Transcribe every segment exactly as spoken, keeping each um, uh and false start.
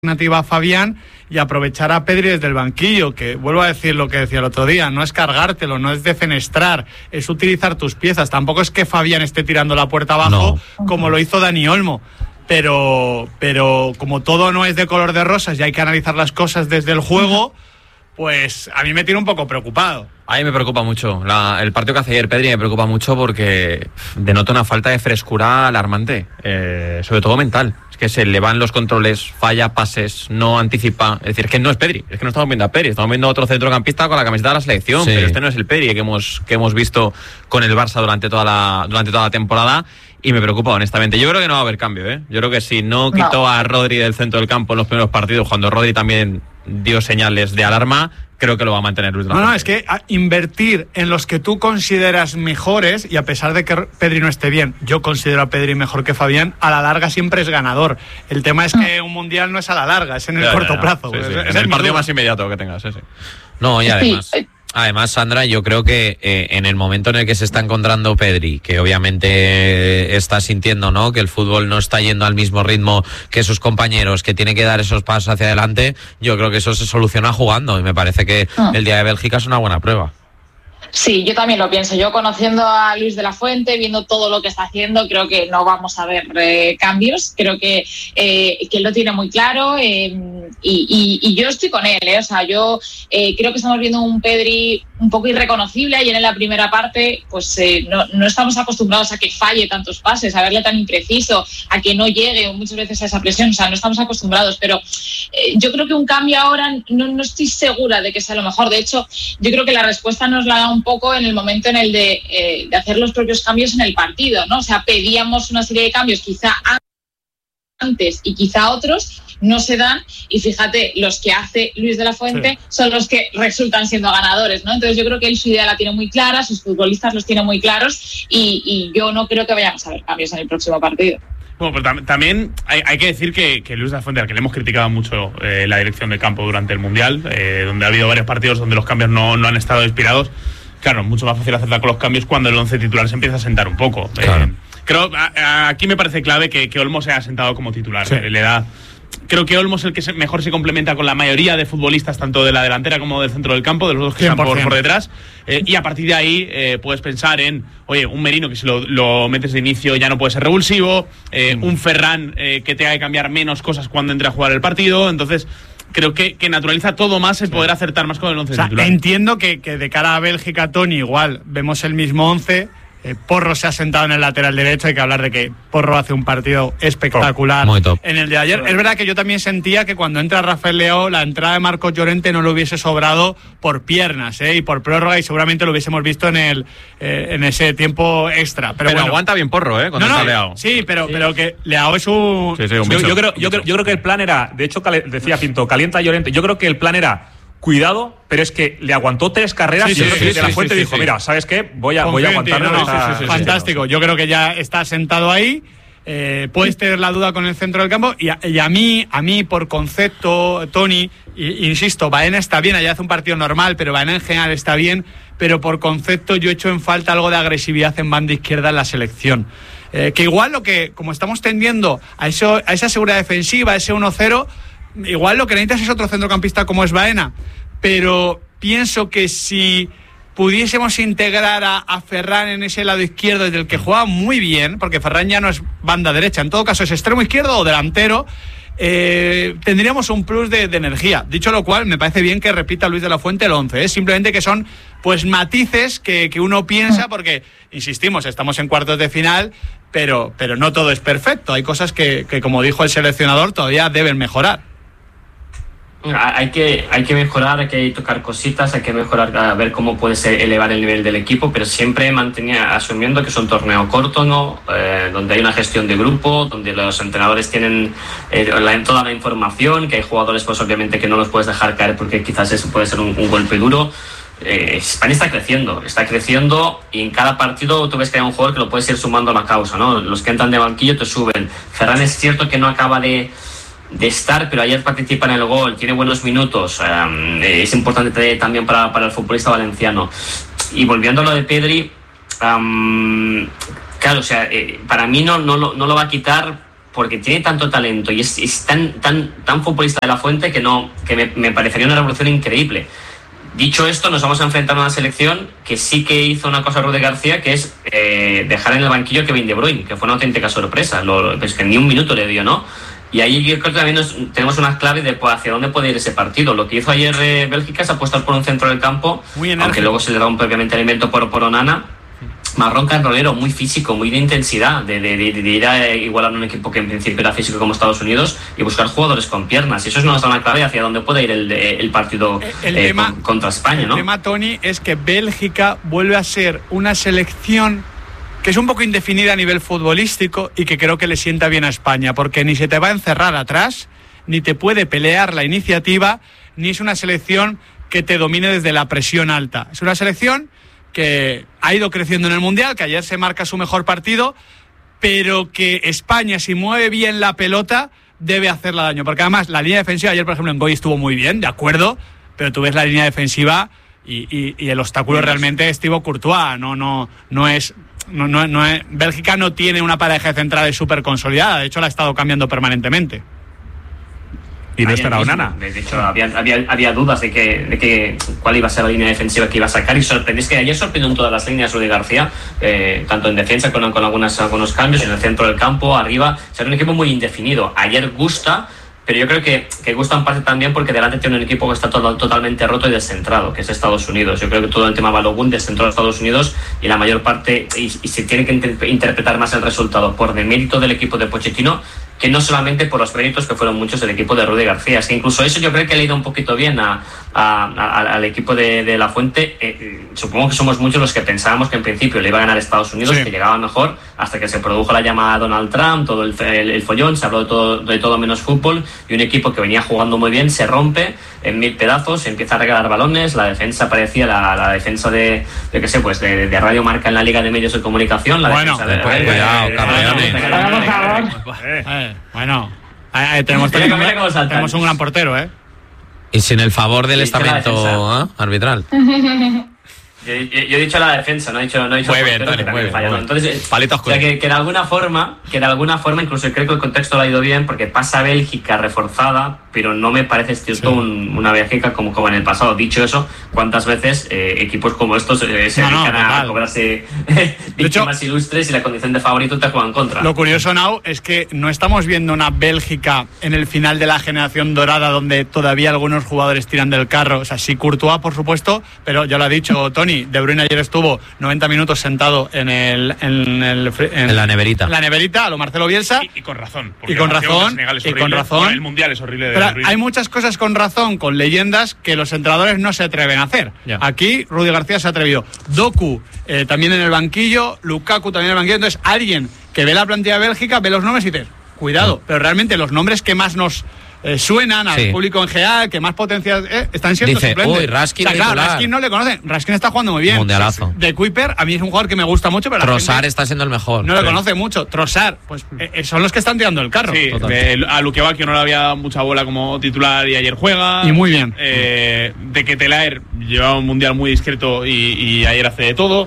alternativa a Fabián y aprovechar a Pedri desde el banquillo, que vuelvo a decir lo que decía el otro día, no es cargártelo, no es defenestrar, es utilizar tus piezas. Tampoco es que Fabián esté tirando la puerta abajo no. como lo hizo Dani Olmo, pero, pero como todo no es de color de rosas y hay que analizar las cosas desde el juego, pues a mí me tiene un poco preocupado. A mí me preocupa mucho. La, el partido que hace ayer Pedri me preocupa mucho porque denota una falta de frescura alarmante, eh, sobre todo mental. Es que se le van los controles, falla pases, no anticipa. Es decir, es que no es Pedri, es que no estamos viendo a Pedri, estamos viendo a otro centrocampista con la camiseta de la selección, sí. Pero este no es el Pedri que hemos, que hemos visto con el Barça durante toda la, durante toda la temporada. Y me preocupa, honestamente. Yo creo que no va a haber cambio, ¿eh? Yo creo que si no quitó no. a Rodri del centro del campo en los primeros partidos, cuando Rodri también dio señales de alarma, creo que lo va a mantener Luis de la Fuente. No, no, es que invertir en los que tú consideras mejores, y a pesar de que Pedri no esté bien, yo considero a Pedri mejor que Fabián, a la larga siempre es ganador. El tema es que un mundial no es a la larga, es en el ya, corto ya, ya. plazo. Sí, sí. Es, en es el el partido más inmediato que tengas, sí, sí. No, y además... Sí. Además, Sandra, yo creo que eh, en el momento en el que se está encontrando Pedri, que obviamente está sintiendo, ¿no?, que el fútbol no está yendo al mismo ritmo que sus compañeros, que tiene que dar esos pasos hacia adelante, yo creo que eso se soluciona jugando y me parece que ah. el día de Bélgica es una buena prueba. Sí, yo también lo pienso. Yo conociendo a Luis de la Fuente, viendo todo lo que está haciendo, creo que no vamos a ver eh, cambios. Creo que, eh, que él lo tiene muy claro eh, y, y, y yo estoy con él. Eh. O sea, yo eh, creo que estamos viendo un Pedri un poco irreconocible. Ayer en la primera parte, pues eh, no, no estamos acostumbrados a que falle tantos pases, a verle tan impreciso, a que no llegue muchas veces a esa presión. O sea, no estamos acostumbrados. Pero eh, yo creo que un cambio ahora no, no estoy segura de que sea lo mejor. De hecho, yo creo que la respuesta nos la da un poco en el momento en el de, eh, de hacer los propios cambios en el partido, ¿no? O sea, pedíamos una serie de cambios quizá antes y quizá otros no se dan y fíjate, los que hace Luis de la Fuente sí. son los que resultan siendo ganadores, ¿no? Entonces yo creo que él su idea la tiene muy clara, sus futbolistas los tienen muy claros y, y yo no creo que vayamos a ver cambios en el próximo partido. Bueno, pero tam- también hay, hay que decir que, que Luis de la Fuente, al que le hemos criticado mucho eh, la dirección de campo durante el Mundial, eh, donde ha habido varios partidos donde los cambios no, no han estado inspirados. Claro, mucho más fácil acertar con los cambios cuando el once titular se empieza a sentar un poco. Claro. Eh, creo, a, a, aquí me parece clave que, que Olmo se haya sentado como titular. Sí. Le da, creo que Olmo es el que se, mejor se complementa con la mayoría de futbolistas, tanto de la delantera como del centro del campo, de los dos que están por, por detrás. Eh, y a partir de ahí eh, puedes pensar en, oye, un Merino que si lo, lo metes de inicio ya no puede ser revulsivo, eh, mm. un Ferran eh, que tenga que cambiar menos cosas cuando entre a jugar el partido. Entonces... creo que, que naturaliza todo más el poder sí. acertar más con el once o sea, titular. Entiendo que, que de cara a Bélgica, Tony, igual vemos el mismo once. Eh, Porro se ha sentado en el lateral derecho. Hay que hablar de que Porro hace un partido espectacular Muy top. en el de ayer. Es verdad que yo también sentía que cuando entra Rafael Leao, la entrada de Marcos Llorente no lo hubiese sobrado por piernas eh, y por prórroga, y seguramente lo hubiésemos visto en el eh, en ese tiempo extra. Pero, pero bueno, aguanta bien Porro, ¿eh? Cuando no, no, está Leao. Sí, pero, sí. pero que Leao es un... Sí, sí, un yo, bicho, yo, creo, un yo, creo, yo creo que el plan era, de hecho, cali- decía Pinto, calienta a Llorente. Yo creo que el plan era... cuidado, pero es que le aguantó tres carreras sí, y yo sí, creo que sí, de la sí, Fuente sí, dijo, sí. mira, ¿sabes qué? Voy a, Confío voy a en ti, aguantar. no, no, esta, sí, sí, sí, fantástico. Yo creo que ya está sentado ahí. Eh, puedes tener la duda con el centro del campo y a, y a mí, a mí por concepto, Tony, y, insisto, Baena está bien, allá hace un partido normal, pero Baena en general está bien, pero por concepto yo echo en falta algo de agresividad en banda izquierda en la selección. Eh, que igual lo que, como estamos tendiendo a, eso, a esa seguridad defensiva, a ese uno cero, igual lo que necesitas es otro centrocampista como es Baena, pero pienso que si pudiésemos integrar a, a Ferran en ese lado izquierdo desde el que juega muy bien, porque Ferran ya no es banda derecha, en todo caso es extremo izquierdo o delantero, eh, tendríamos un plus de, de energía. Dicho lo cual, me parece bien que repita Luis de la Fuente el once, ¿eh? Simplemente que son pues matices que, que uno piensa, porque, insistimos, estamos en cuartos de final, pero, pero no todo es perfecto. Hay cosas que, que, como dijo el seleccionador, todavía deben mejorar. Hay que, hay que mejorar, hay que tocar cositas, hay que mejorar, a ver cómo puedes elevar el nivel del equipo, pero siempre mantenía asumiendo que es un torneo corto, ¿no? Eh, donde hay una gestión de grupo, donde los entrenadores tienen eh, la, toda la información, que hay jugadores pues obviamente que no los puedes dejar caer porque quizás eso puede ser un, un golpe duro. Eh, España está creciendo, está creciendo y en cada partido tú ves que hay un jugador que lo puedes ir sumando a la causa, ¿no? Los que entran de banquillo te suben. Ferran es cierto que no acaba de de estar, pero ayer participa en el gol, tiene buenos minutos, um, es importante también para, para el futbolista valenciano. Y volviendo a lo de Pedri, um, claro, o sea, eh, para mí no, no, no lo va a quitar porque tiene tanto talento y es, es tan, tan, tan futbolista de la Fuente que, no, que me, me parecería una revolución increíble. Dicho esto, nos vamos a enfrentar a una selección que sí que hizo una cosa Rudi García, que es eh, dejar en el banquillo a Kevin De Bruyne, que fue una auténtica sorpresa. Lo, pues que ni un minuto le dio, ¿no? Y ahí yo creo que también nos, tenemos unas claves de pues, hacia dónde puede ir ese partido. Lo que hizo ayer eh, Bélgica es apostar por un centro del campo, aunque luego se le da un previamente alimento por, por Onana. Marrón carrolero, muy físico, muy de intensidad, de, de, de, de ir a igualar un equipo que en principio era físico como Estados Unidos y buscar jugadores con piernas. Y eso nos da una clave hacia dónde puede ir el, el partido el eh, tema, con, contra España, ¿no? El tema, Tony, es que Bélgica vuelve a ser una selección que es un poco indefinida a nivel futbolístico y que creo que le sienta bien a España, porque ni se te va a encerrar atrás, ni te puede pelear la iniciativa, ni es una selección que te domine desde la presión alta. Es una selección que ha ido creciendo en el Mundial, que ayer se marca su mejor partido, pero que España, si mueve bien la pelota, debe hacerla daño, porque además la línea defensiva, ayer por ejemplo en Goy estuvo muy bien, de acuerdo, pero tú ves la línea defensiva y, y, y el obstáculo sí, realmente es Thibaut Courtois, no, no, no es... No, no, no es, Bélgica no tiene una pareja central súper consolidada, de hecho la ha estado cambiando permanentemente. Y no esperaba Onana. De hecho, había, había, había dudas de que, de que cuál iba a ser la línea defensiva que iba a sacar, y sorprendís que ayer sorprendió en todas las líneas Rudi García, eh, tanto en defensa con, con algunas, algunos cambios, en el centro del campo, arriba. O sea, era un equipo muy indefinido. Ayer gusta, pero yo creo que, que gusta en parte también porque delante tiene un equipo que está todo, totalmente roto y descentrado, que es Estados Unidos. Yo creo que todo el tema Balogun descentró a Estados Unidos y la mayor parte, y, y se tiene que inter- interpretar más el resultado por demérito del equipo de Pochettino, que no solamente por los méritos que fueron muchos del equipo de Rudi García. Es que incluso eso yo creo que le ha ido un poquito bien a, a, a, al equipo de, de La Fuente. Eh, supongo que somos muchos los que pensábamos que en principio le iba a ganar Estados Unidos, sí, que llegaba mejor, hasta que se produjo la llamada a Donald Trump, todo el, el, el follón, se habló de todo, de todo menos fútbol, y un equipo que venía jugando muy bien se rompe en mil pedazos, empieza a regalar balones, la defensa parecía la, la defensa de, de qué sé, pues de, de Radio Marca en la Liga de Medios de Comunicación. La bueno, defensa de, pues, de, cuidado, de, Carleone. Eh. Eh, bueno, eh, eh, tenemos, Mira, tenemos, mira cómo saltan. tenemos un gran portero, ¿eh? Y sin el favor del Sí, estamento ¿eh? arbitral. Yo, yo, yo he dicho la defensa, no he dicho, no he dicho muy bien, portero, Tony, que muy bien, falla, muy ¿no? Entonces, palitos o sea, que, que de alguna forma, que de alguna forma, incluso creo que el contexto lo ha ido bien, porque pasa Bélgica reforzada, pero no me parece cierto sí. un, una Bélgica como, como en el pasado. Dicho eso, ¿cuántas veces eh, equipos como estos eh, se no, dedican no, a cobrarse víctimas hecho, ilustres y la condición de favorito te juegan contra? Lo curioso, Nau, es que no estamos viendo una Bélgica en el final de la generación dorada donde todavía algunos jugadores tiran del carro. O sea, sí, Courtois, por supuesto, pero ya lo ha dicho Tony, De Bruyne ayer estuvo noventa minutos sentado en el en, el, en, en la neverita. En la neverita, a lo Marcelo Bielsa. Y, y con razón. Y con razón. Y con razón. El Mundial es horrible. De Pero horrible. Hay muchas cosas con razón, con leyendas, que los entrenadores no se atreven a hacer. Yeah. Aquí Rudi García se ha atrevido. Doku eh, también en el banquillo, Lukaku también en el banquillo. Entonces alguien que ve la plantilla de Bélgica, ve los nombres y dice, cuidado, no. pero realmente los nombres que más nos... Eh, suenan al sí. público en general, que más potencial eh, están siendo Dice, suplentes. uy, Raskin, o sea, claro, Raskin no le conocen. Raskin está jugando muy bien. Mundialazo. De Kuiper, a mí es un jugador que me gusta mucho, pero Trossard está siendo el mejor. No sí. le conoce mucho. Trossard, pues eh, son los que están tirando el carro. Sí, de, a Lukebakio no le había dado mucha bola como titular y ayer juega. Y muy bien. Eh, de Ketelaer lleva un mundial muy discreto y, y ayer hace de todo.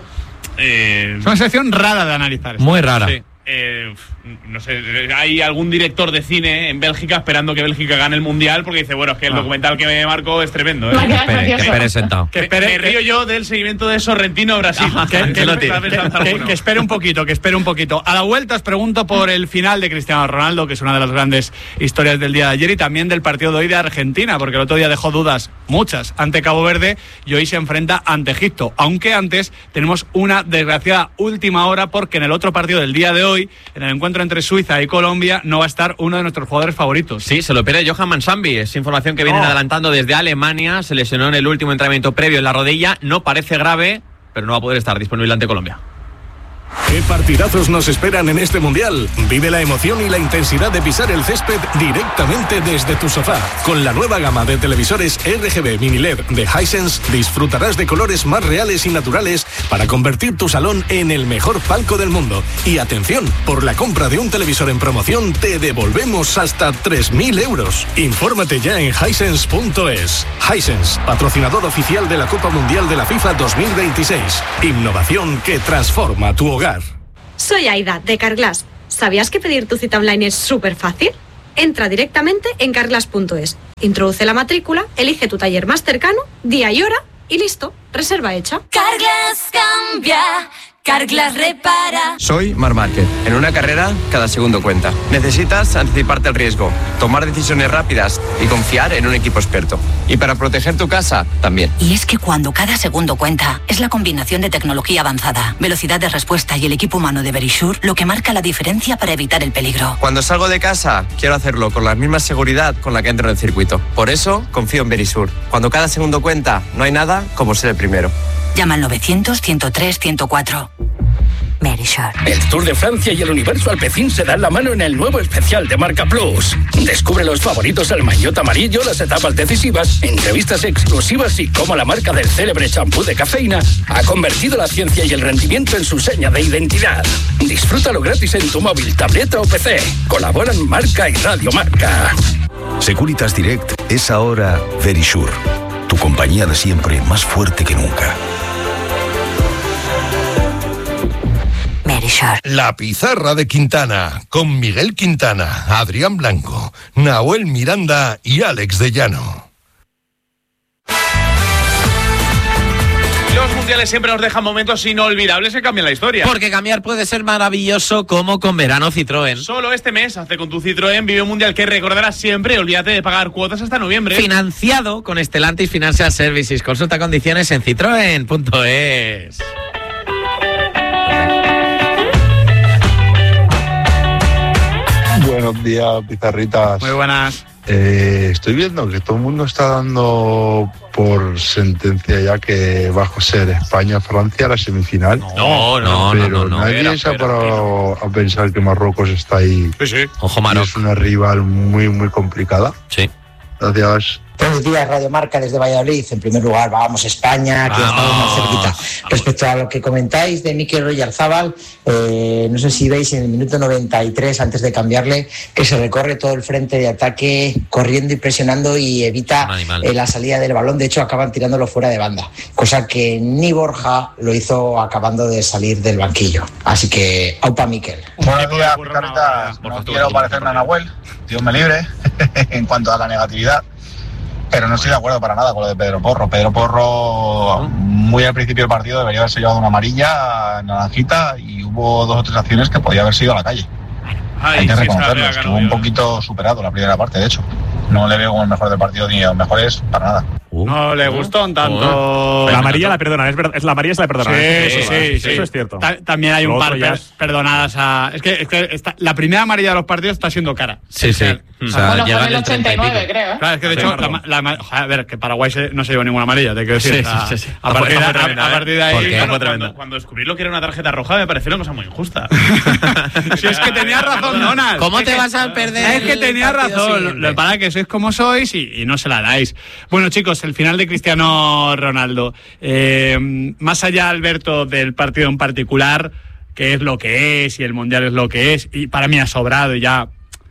Eh, es una sección rara de analizar. Muy rara. Sí. Eh, no sé, hay algún director de cine en Bélgica esperando que Bélgica gane el mundial porque dice, bueno, es que el ah. documental que me marcó es tremendo, ¿eh? Que espere, que espere sentado. Que espere, me, me río yo del seguimiento de Sorrentino Brasil. Ah, que, que, que, que, que espere un poquito, que espere un poquito. A la vuelta os pregunto por el final de Cristiano Ronaldo, que es una de las grandes historias del día de ayer, y también del partido de hoy de Argentina, porque el otro día dejó dudas, muchas, ante Cabo Verde, y hoy se enfrenta ante Egipto. Aunque antes tenemos una desgraciada última hora, porque en el otro partido del día de hoy, en el encuentro entre Suiza y Colombia, no va a estar uno de nuestros jugadores favoritos. Sí, se lo pierde Johan Mansambi. Es información que vienen oh. adelantando desde Alemania. Se lesionó en el último entrenamiento previo en la rodilla. No parece grave, pero no va a poder estar disponible ante Colombia. ¿Qué partidazos nos esperan en este Mundial? Vive la emoción y la intensidad de pisar el césped directamente desde tu sofá. Con la nueva gama de televisores R G B Mini L E D de Hisense disfrutarás de colores más reales y naturales para convertir tu salón en el mejor palco del mundo. Y atención, por la compra de un televisor en promoción te devolvemos hasta tres mil euros. Infórmate ya en hisense punto es. Hisense, patrocinador oficial de la Copa Mundial de la FIFA dos mil veintiséis. Innovación que transforma tu hogar. Soy Aida, de Carglass. ¿Sabías que pedir tu cita online es súper fácil? Entra directamente en carglass punto es, introduce la matrícula, elige tu taller más cercano, día y hora y listo, reserva hecha. Carglass cambia, Carglass repara. Soy Marc Márquez. En una carrera, cada segundo cuenta. Necesitas anticiparte al riesgo, tomar decisiones rápidas y confiar en un equipo experto. Y para proteger tu casa, también. Y es que cuando cada segundo cuenta, es la combinación de tecnología avanzada, velocidad de respuesta y el equipo humano de Verisure lo que marca la diferencia para evitar el peligro. Cuando salgo de casa, quiero hacerlo con la misma seguridad con la que entro en el circuito. Por eso, confío en Verisure. Cuando cada segundo cuenta, no hay nada como ser el primero. Llama al novecientos, ciento tres, ciento cuatro. Verisure. El Tour de Francia y el Universo Alpecin se dan la mano en el nuevo especial de Marca Plus. Descubre los favoritos al maillot amarillo, las etapas decisivas, entrevistas exclusivas y cómo la marca del célebre champú de cafeína ha convertido la ciencia y el rendimiento en su seña de identidad. Disfrútalo gratis en tu móvil, tableta o P C. Colaboran Marca y Radio Marca. Securitas Direct es ahora Verisure. Tu compañía de siempre, más fuerte que nunca. La pizarra de Quintana, con Miguel Quintana, Adrián Blanco, Nahuel Miranda y Alex de Llano. Los mundiales siempre nos dejan momentos inolvidables que cambian la historia. Porque cambiar puede ser maravilloso, como con Verano Citroën. Solo este mes, hace con tu Citroën, vive un mundial que recordarás siempre y olvídate de pagar cuotas hasta noviembre. Financiado con Stellantis Financial Services. Consulta condiciones en citroen punto es. Buenos días, pizarritas. Muy buenas. Eh, estoy viendo que todo el mundo está dando por sentencia ya que va a ser España-Francia la semifinal. No, no, pero no, no, no. nadie Era, se ha pero, parado a pensar que Marruecos está ahí. Sí, sí. Ojo, Marruecos. Es una rival muy, muy complicada. Sí. Gracias. Buenos días, Radio Marca desde Valladolid. En primer lugar, vamos España, que vamos, estamos más cerquita. Respecto a lo que comentáis de Mikel Oyarzabal, eh, no sé si veis en el minuto noventa y tres, antes de cambiarle, que se recorre todo el frente de ataque corriendo y presionando y evita eh, la salida del balón. De hecho, acaban tirándolo fuera de banda, cosa que ni Borja lo hizo acabando de salir del banquillo. Así que, aupa Mikel. Buenos días, pizarritas. No quiero parecerme a Nahuel, Dios me libre, en cuanto a la negatividad. Pero no estoy de acuerdo para nada con lo de Pedro Porro. Pedro Porro, muy al principio del partido, debería haberse llevado una amarilla, naranjita, y hubo dos o tres acciones que podía haber sido a la calle. Ay, Hay que reconocerlo, sí, estuvo un poquito superado la primera parte, de hecho. No le veo como el mejor del partido ni los mejores para nada. Uh, no le gustó un tanto. Uh, la amarilla la perdona, es verdad, es la amarilla se la perdona. Sí, ¿eh? sí, eso, sí, sí, sí. Eso es cierto. Ta- también hay Lo un par per- es... perdonadas a. Es que, es que está... la primera amarilla de los partidos está siendo cara. Sí, sí. O sea, bueno, fue en el ochenta y nueve, creo. ¿eh? Claro, es que de Sí, hecho, perdón. la, la, a ver, que Paraguay se, no se llevó ninguna amarilla, te quiero decir. Sí, o sea, sí, sí, sí. A, partir, Fue a, tremenda, a partir de ahí. ¿Por qué? Bueno, Fue tremenda. cuando, cuando descubrí lo que era una tarjeta roja me pareció una cosa muy injusta. Si es que tenías razón, Donald. ¿Cómo es te que, vas a perder? Es que tenías razón. Lo que pasa es que sois como sois y, y no se la dais. Bueno, chicos, el final de Cristiano Ronaldo. Eh, más allá, Alberto, del partido en particular, que es lo que es y el Mundial es lo que es, y para mí ha sobrado y ya.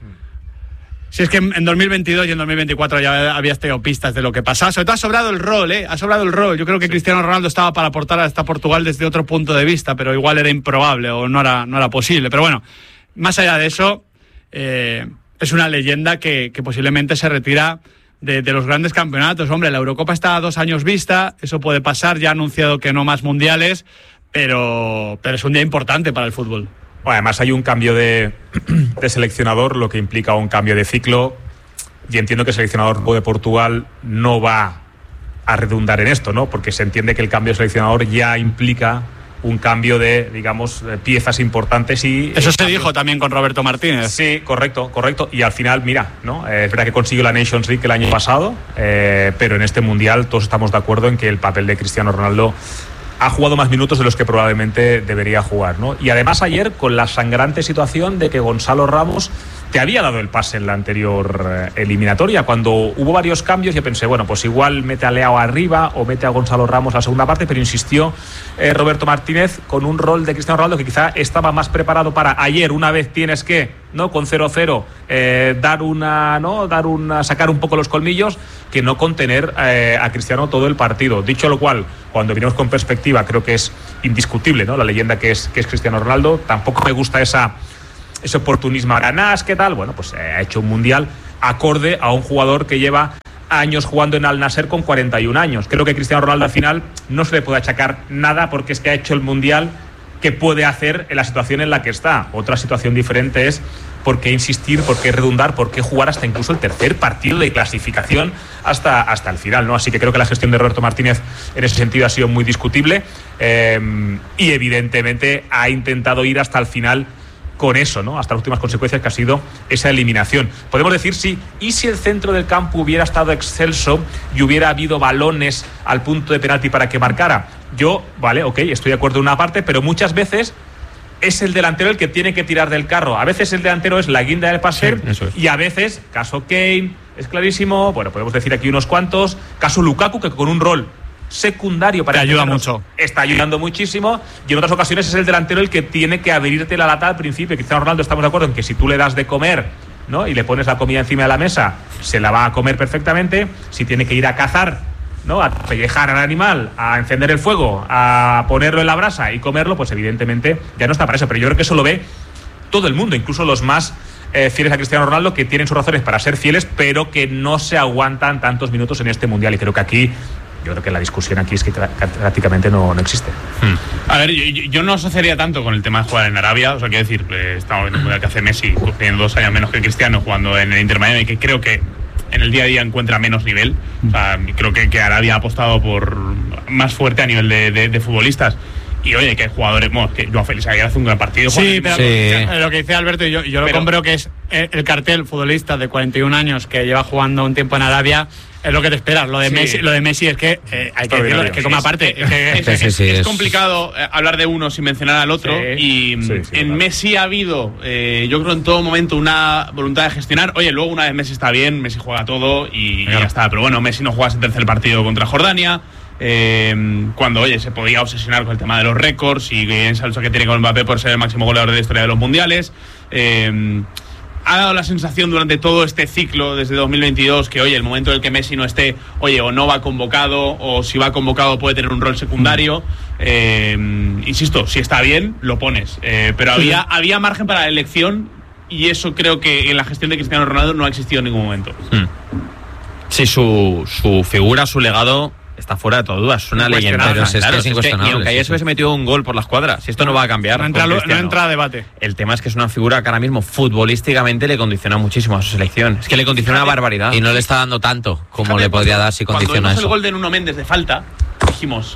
Si es que en dos mil veintidós y en dos mil veinticuatro ya habías tenido pistas de lo que pasaba. Sobre todo ha sobrado el rol, ¿eh? Ha sobrado el rol. Yo creo que Cristiano Ronaldo estaba para aportar hasta Portugal desde otro punto de vista, pero igual era improbable o no era, no era posible. Pero bueno, más allá de eso, eh, es una leyenda que, que posiblemente se retira de, de los grandes campeonatos. Hombre, la Eurocopa está a dos años vista, eso puede pasar, ya ha anunciado que no más mundiales, pero, pero es un día importante para el fútbol. Bueno, además hay un cambio de, de seleccionador, lo que implica un cambio de ciclo, y entiendo que el seleccionador de Portugal no va a redundar en esto, ¿no? Porque se entiende que el cambio de seleccionador ya implica un cambio de, digamos, piezas importantes y... Eso se dijo también con Roberto Martínez. Sí, correcto, correcto. Y al final, mira, ¿no? Eh, es verdad que consiguió la Nations League el año pasado, eh, pero en este Mundial todos estamos de acuerdo en que el papel de Cristiano Ronaldo ha jugado más minutos de los que probablemente debería jugar, ¿no? Y además ayer con la sangrante situación de que Gonzalo Ramos te había dado el pase en la anterior eh, eliminatoria. Cuando hubo varios cambios yo pensé, bueno, pues igual mete a Leao arriba o mete a Gonzalo Ramos a la segunda parte, pero insistió eh, Roberto Martínez con un rol de Cristiano Ronaldo que quizá estaba más preparado para ayer, una vez tienes que, ¿no? Con cero cero eh, dar una, ¿no? Dar una, sacar un poco los colmillos, que no contener eh, a Cristiano todo el partido. Dicho lo cual, cuando venimos con perspectiva, creo que es indiscutible, ¿no? La leyenda que es, que es Cristiano Ronaldo. Tampoco me gusta esa ese oportunismo aranás, ¿qué tal? Bueno, pues eh, ha hecho un mundial acorde a un jugador que lleva años jugando en Al Nassr con cuarenta y un años. Creo que Cristiano Ronaldo al final no se le puede achacar nada porque es que ha hecho el mundial que puede hacer en la situación en la que está. Otra situación diferente es por qué insistir, por qué redundar, por qué jugar hasta incluso el tercer partido de clasificación hasta, hasta el final, ¿no? Así que creo que la gestión de Roberto Martínez en ese sentido ha sido muy discutible eh, y evidentemente ha intentado ir hasta el final con eso, ¿no? Hasta las últimas consecuencias que ha sido esa eliminación. Podemos decir sí, y si el centro del campo hubiera estado excelso y hubiera habido balones al punto de penalti para que marcara. Yo, vale, ok, estoy de acuerdo en una parte, pero muchas veces es el delantero el que tiene que tirar del carro. A veces el delantero es la guinda del pastel, sí, y a veces, caso Kane, es clarísimo, bueno, podemos decir aquí unos cuantos, caso Lukaku, que con un rol secundario para te ayuda mucho, está ayudando muchísimo, y en otras ocasiones es el delantero el que tiene que abrirte la lata al principio. Cristiano Ronaldo, estamos de acuerdo en que si tú le das de comer, ¿no?, y le pones la comida encima de la mesa, se la va a comer perfectamente. Si tiene que ir a cazar, ¿no?, a pellejar al animal, a encender el fuego, a ponerlo en la brasa y comerlo, pues evidentemente ya no está para eso. Pero yo creo que eso lo ve todo el mundo, incluso los más eh, fieles a Cristiano Ronaldo, que tienen sus razones para ser fieles, pero que no se aguantan tantos minutos en este mundial. Y creo que aquí, yo creo que la discusión aquí es que prácticamente no, no existe. Hmm. A ver, yo, yo no asociaría tanto con el tema de jugar en Arabia. O sea, quiero decir, eh, estamos viendo un mundial que hace Messi, teniendo dos años menos que Cristiano, jugando en el Inter Miami, que creo que en el día a día encuentra menos nivel. O sea, creo que, que Arabia ha apostado por más fuerte a nivel de, de, de futbolistas. Y oye, que hay jugadores, bueno, que Joao Félix ayer hace un gran partido. Sí, pero sí, lo que dice Alberto, y yo, yo lo pero, compro, que es el, el cartel futbolista de cuarenta y un años que lleva jugando un tiempo en Arabia. Es lo que te esperas. Lo de sí. Messi, lo de Messi es que eh, hay que decirlo, es que como aparte. Es, es, es, es, es, es complicado eh, hablar de uno sin mencionar al otro. Sí. Y sí, sí, en claro. Messi ha habido, eh, yo creo en todo momento, una voluntad de gestionar. Oye, luego una vez Messi está bien, Messi juega todo y, claro. y ya está. Pero bueno, Messi no juega ese tercer partido contra Jordania. Eh, cuando, oye, se podía obsesionar con el tema de los récords y en salsa que tiene con Mbappé por ser el máximo goleador de la historia de los mundiales. Eh, Ha dado la sensación durante todo este ciclo, desde dos mil veintidós, que oye, el momento en el que Messi no esté, oye, o no va convocado, o si va convocado puede tener un rol secundario. Eh, insisto, si está bien, lo pones. Eh, pero había, había margen para la elección, y eso creo que en la gestión de Cristiano Ronaldo no ha existido en ningún momento. Sí, su, su figura, su legado está fuera de toda duda, es una leyenda. Pero si es claro, que es incuestionable. Y aunque ayer se hubiese metido un gol por la escuadra, si esto no va a cambiar. No entra, no entra a debate. El tema es que es una figura que ahora mismo futbolísticamente le condiciona muchísimo a su selección. Es que le condiciona una barbaridad. Y no le está dando tanto como Fíjate, le podría dar si condiciona cuando vimos eso. El gol de Nuno Méndez de falta, dijimos.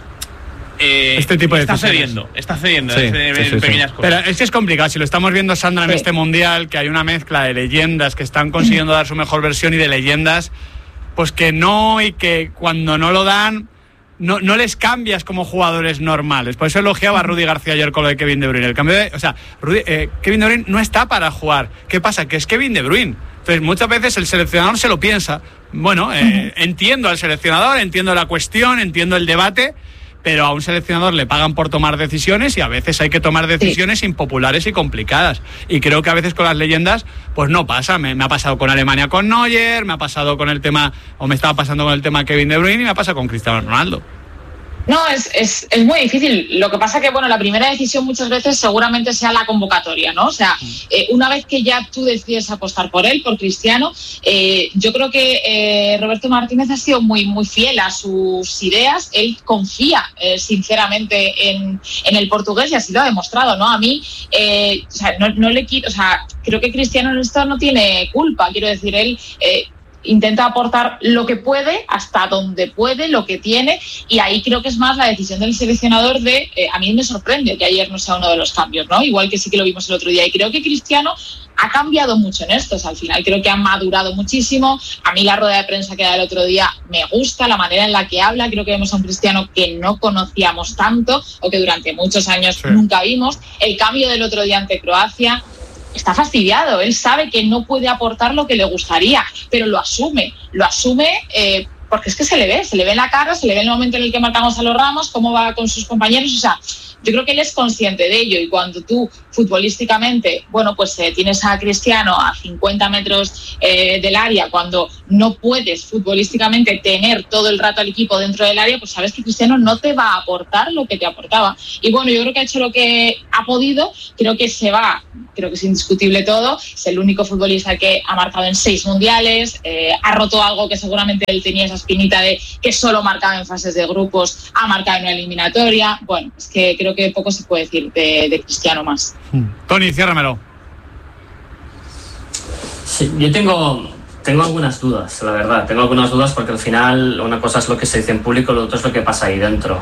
Eh, este tipo de está decisiones. cediendo, está cediendo sí, en, sí, en sí, pequeñas sí. cosas. Pero es que es complicado, si lo estamos viendo, Sandra, en sí. este mundial, que hay una mezcla de leyendas que están consiguiendo dar su mejor versión y de leyendas pues que no, y que cuando no lo dan no, no les cambias como jugadores normales. Por eso elogiaba a Rudy García ayer con lo de Kevin De Bruyne. El cambio de, o sea, Rudy, eh, Kevin De Bruyne no está para jugar. ¿Qué pasa? Que es Kevin De Bruyne. Entonces muchas veces el seleccionador se lo piensa. Bueno, eh, entiendo al seleccionador, entiendo la cuestión, entiendo el debate, pero a un seleccionador le pagan por tomar decisiones y a veces hay que tomar decisiones sí. impopulares y complicadas. Y creo que a veces con las leyendas pues no pasa. Me, me ha pasado con Alemania con Neuer, me ha pasado con el tema, o me estaba pasando con el tema Kevin De Bruyne, y me ha pasado con Cristiano Ronaldo. No, es, es, es muy difícil. Lo que pasa que, bueno, la primera decisión muchas veces seguramente sea la convocatoria, ¿no? O sea, eh, una vez que ya tú decides apostar por él, por Cristiano, eh, yo creo que eh, Roberto Martínez ha sido muy, muy fiel a sus ideas. Él confía, eh, sinceramente, en, en el portugués y así lo ha demostrado, ¿no? A mí, eh, o sea, no, no le quito, o sea, creo que Cristiano en esto no tiene culpa. Quiero decir, él... Eh, intenta aportar lo que puede, hasta donde puede, lo que tiene, y ahí creo que es más la decisión del seleccionador de, eh, a mí me sorprende que ayer no sea uno de los cambios, ¿no? Igual que sí que lo vimos el otro día, y creo que Cristiano ha cambiado mucho en estos, al final creo que ha madurado muchísimo. A mí la rueda de prensa que da el otro día me gusta, la manera en la que habla, creo que vemos a un Cristiano que no conocíamos tanto, o que durante muchos años sí. nunca vimos. El cambio del otro día ante Croacia, está fastidiado, él sabe que no puede aportar lo que le gustaría, pero lo asume, lo asume eh, porque es que se le ve, se le ve en la cara, se le ve en el momento en el que marcamos a los Ramos, cómo va con sus compañeros, o sea, yo creo que él es consciente de ello, y cuando tú futbolísticamente, bueno, pues eh, tienes a Cristiano a cincuenta metros eh, del área, cuando no puedes futbolísticamente tener todo el rato al equipo dentro del área, pues sabes que Cristiano no te va a aportar lo que te aportaba. Y bueno, yo creo que ha hecho lo que ha podido, creo que se va, creo que es indiscutible todo, es el único futbolista que ha marcado en seis mundiales, eh, ha roto algo que seguramente él tenía esa espinita de que solo marcaba en fases de grupos, ha marcado en una eliminatoria. Bueno, es que creo que poco se puede decir de, de Cristiano más. Tony, ciérramelo. Sí, yo tengo... Tengo algunas dudas, la verdad. Tengo algunas dudas porque al final una cosa es lo que se dice en público, lo otro es lo que pasa ahí dentro.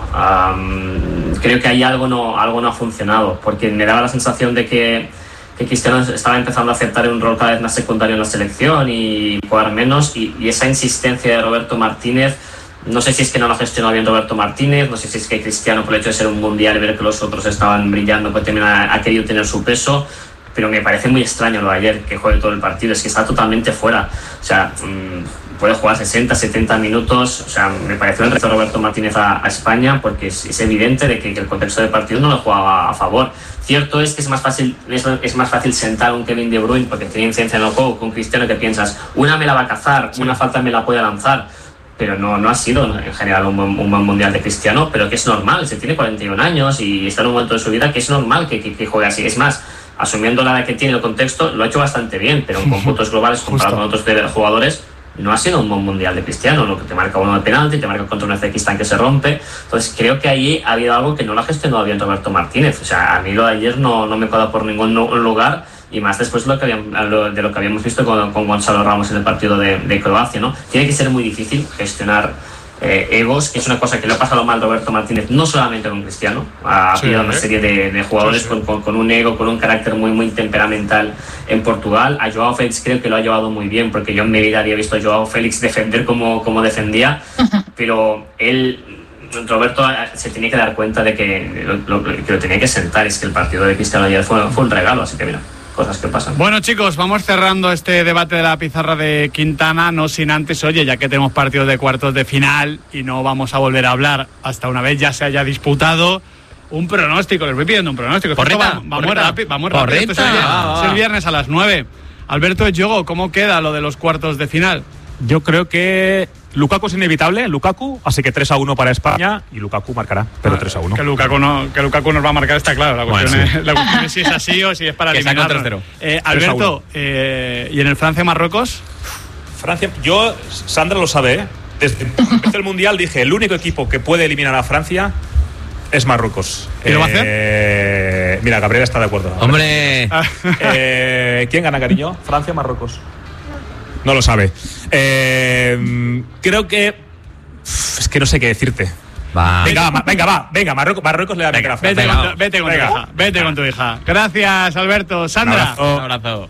Um, creo que ahí algo no, algo no ha funcionado, porque me daba la sensación de que, que Cristiano estaba empezando a aceptar un rol cada vez más secundario en la selección y jugar menos, y, y esa insistencia de Roberto Martínez, no sé si es que no lo ha gestionado bien Roberto Martínez, no sé si es que Cristiano, por el hecho de ser un mundial y ver que los otros estaban brillando, pues también ha, ha querido tener su peso. Pero me parece muy extraño lo de ayer, que juegue todo el partido, es que está totalmente fuera. O sea, mmm, puede jugar sesenta, setenta minutos. O sea, me pareció el reto de Roberto Martínez a, a España, porque es, es evidente de que, que el contexto del partido no lo jugaba a, a favor. Cierto es que es más fácil es, es más fácil sentar a un Kevin De Bruyne porque tiene incidencia en el juego, con Cristiano que piensas, una me la va a cazar, una falta me la puede lanzar. Pero no, no ha sido en general un buen, un buen mundial de Cristiano, pero que es normal, se tiene cuarenta y un años y está en un momento de su vida que es normal que, que, que juegue así. Es más, asumiendo la de que tiene el contexto, lo ha hecho bastante bien, pero en cómputos globales comparado con otros jugadores no ha sido un buen mundial de Cristiano, lo que te marca uno de penalti, te marca contra un Uzbekistán que se rompe. Entonces creo que ahí ha habido algo que no lo ha gestionado bien Roberto Martínez. O sea, a mí lo de ayer no, no me cuadra por ningún lugar, y más después de lo que habíamos, de lo que habíamos visto con, con Gonzalo Ramos en el partido de, de Croacia, ¿no? Tiene que ser muy difícil gestionar eh, egos, que es una cosa que le ha pasado mal Roberto Martínez, no solamente con Cristiano, ha habido sí, una serie de, de jugadores sí, sí. Con, con, con un ego, con un carácter muy muy temperamental en Portugal. A Joao Félix creo que lo ha llevado muy bien, porque yo en mi vida había visto a Joao Félix defender como, como defendía, pero él... Roberto se tenía que dar cuenta de que lo, lo, que lo tenía que sentar. Es que el partido de Cristiano ayer fue, fue un regalo, así que mira, cosas que pasan. Bueno, chicos, vamos cerrando este debate de la pizarra de Quintana, no sin antes, oye, ya que tenemos partidos de cuartos de final y no vamos a volver a hablar hasta una vez ya se haya disputado, un pronóstico, les voy pidiendo un pronóstico. Porreta, va, vamos rápido, vamos rápido. Esto es el, va, es el viernes a las nueve. Alberto Yogo, ¿cómo queda lo de los cuartos de final? Yo creo que Lukaku es inevitable, Lukaku, así que tres a uno para España y Lukaku marcará, pero ah, tres a uno. Que Lukaku, no, que Lukaku nos va a marcar está claro, la cuestión, bueno, sí. es, la cuestión es si es así o si es para eliminarlo. Eh, Alberto, eh, ¿y en el Francia-Marruecos? Francia, yo, Sandra lo sabe, ¿eh? Desde que empezó el Mundial dije, el único equipo que puede eliminar a Francia es Marruecos. ¿Y lo va a hacer? Eh, mira, Gabriel está de acuerdo. ¡Hombre! Eh, ¿Quién gana, cariño? ¿Francia o Marruecos? No lo sabe. Eh, creo que... Es que no sé qué decirte. Va. Venga, va, venga, va. Venga, Marruecos, Marruecos le da a meter a Francia. Vete con, tu, vete con tu hija. Vete con tu hija. Gracias, Alberto. Sandra. Un abrazo. Un abrazo.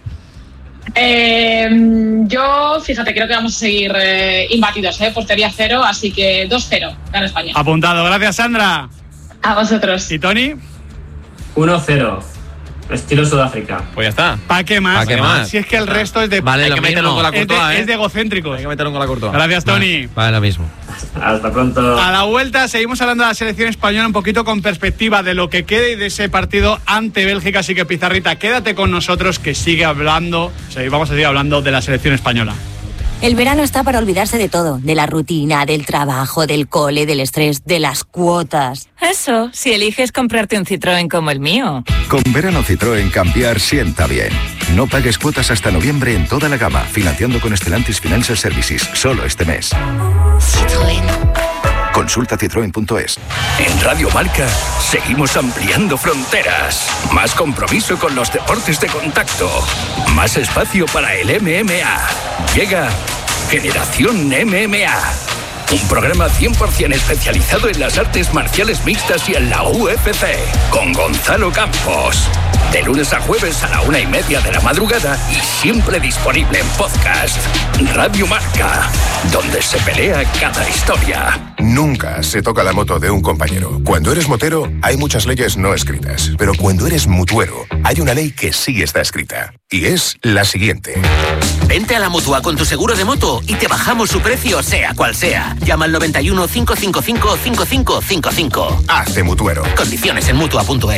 Eh, yo, fíjate, creo que vamos a seguir eh, imbatidos, ¿eh? Portería cero, así que dos cero. Gana España. Apuntado. Gracias, Sandra. A vosotros. ¿Y Tony? uno cero. Estilo Sudáfrica. Pues ya está. ¿Para qué más? ¿Pa qué más? Si es que el resto es de... Vale, hay lo que mismo. meterlo con la Courtois, es, de, ¿eh? es de egocéntricos. Hay que meterlo con la Courtois. Gracias, Tony. Vale, vale, lo mismo. Hasta pronto. A la vuelta seguimos hablando de la selección española un poquito con perspectiva de lo que quede y de ese partido ante Bélgica. Así que, Pizarrita, quédate con nosotros que sigue hablando, o sea, vamos a seguir hablando de la selección española. El verano está para olvidarse de todo, de la rutina, del trabajo, del cole, del estrés, de las cuotas. Eso, si eliges comprarte un Citroën como el mío. Con verano Citroën cambiar sienta bien. No pagues cuotas hasta noviembre en toda la gama, financiando con Stellantis Financial Services, solo este mes. Citroën. Consulta citroen punto es. En Radio Marca seguimos ampliando fronteras. Más compromiso con los deportes de contacto. Más espacio para el M M A. Llega Generación M M A. Un programa cien por ciento especializado en las artes marciales mixtas y en la U F C. Con Gonzalo Campos. De lunes a jueves a la una y media de la madrugada y siempre disponible en podcast. Radio Marca, donde se pelea cada historia. Nunca se toca la moto de un compañero. Cuando eres motero, hay muchas leyes no escritas. Pero cuando eres mutuero, hay una ley que sí está escrita. Y es la siguiente. Vente a la Mutua con tu seguro de moto y te bajamos su precio, sea cual sea. Llama al noventa y uno, cinco cinco cinco, cinco cinco cinco cinco. Hazte mutuero. Condiciones en mutua punto es.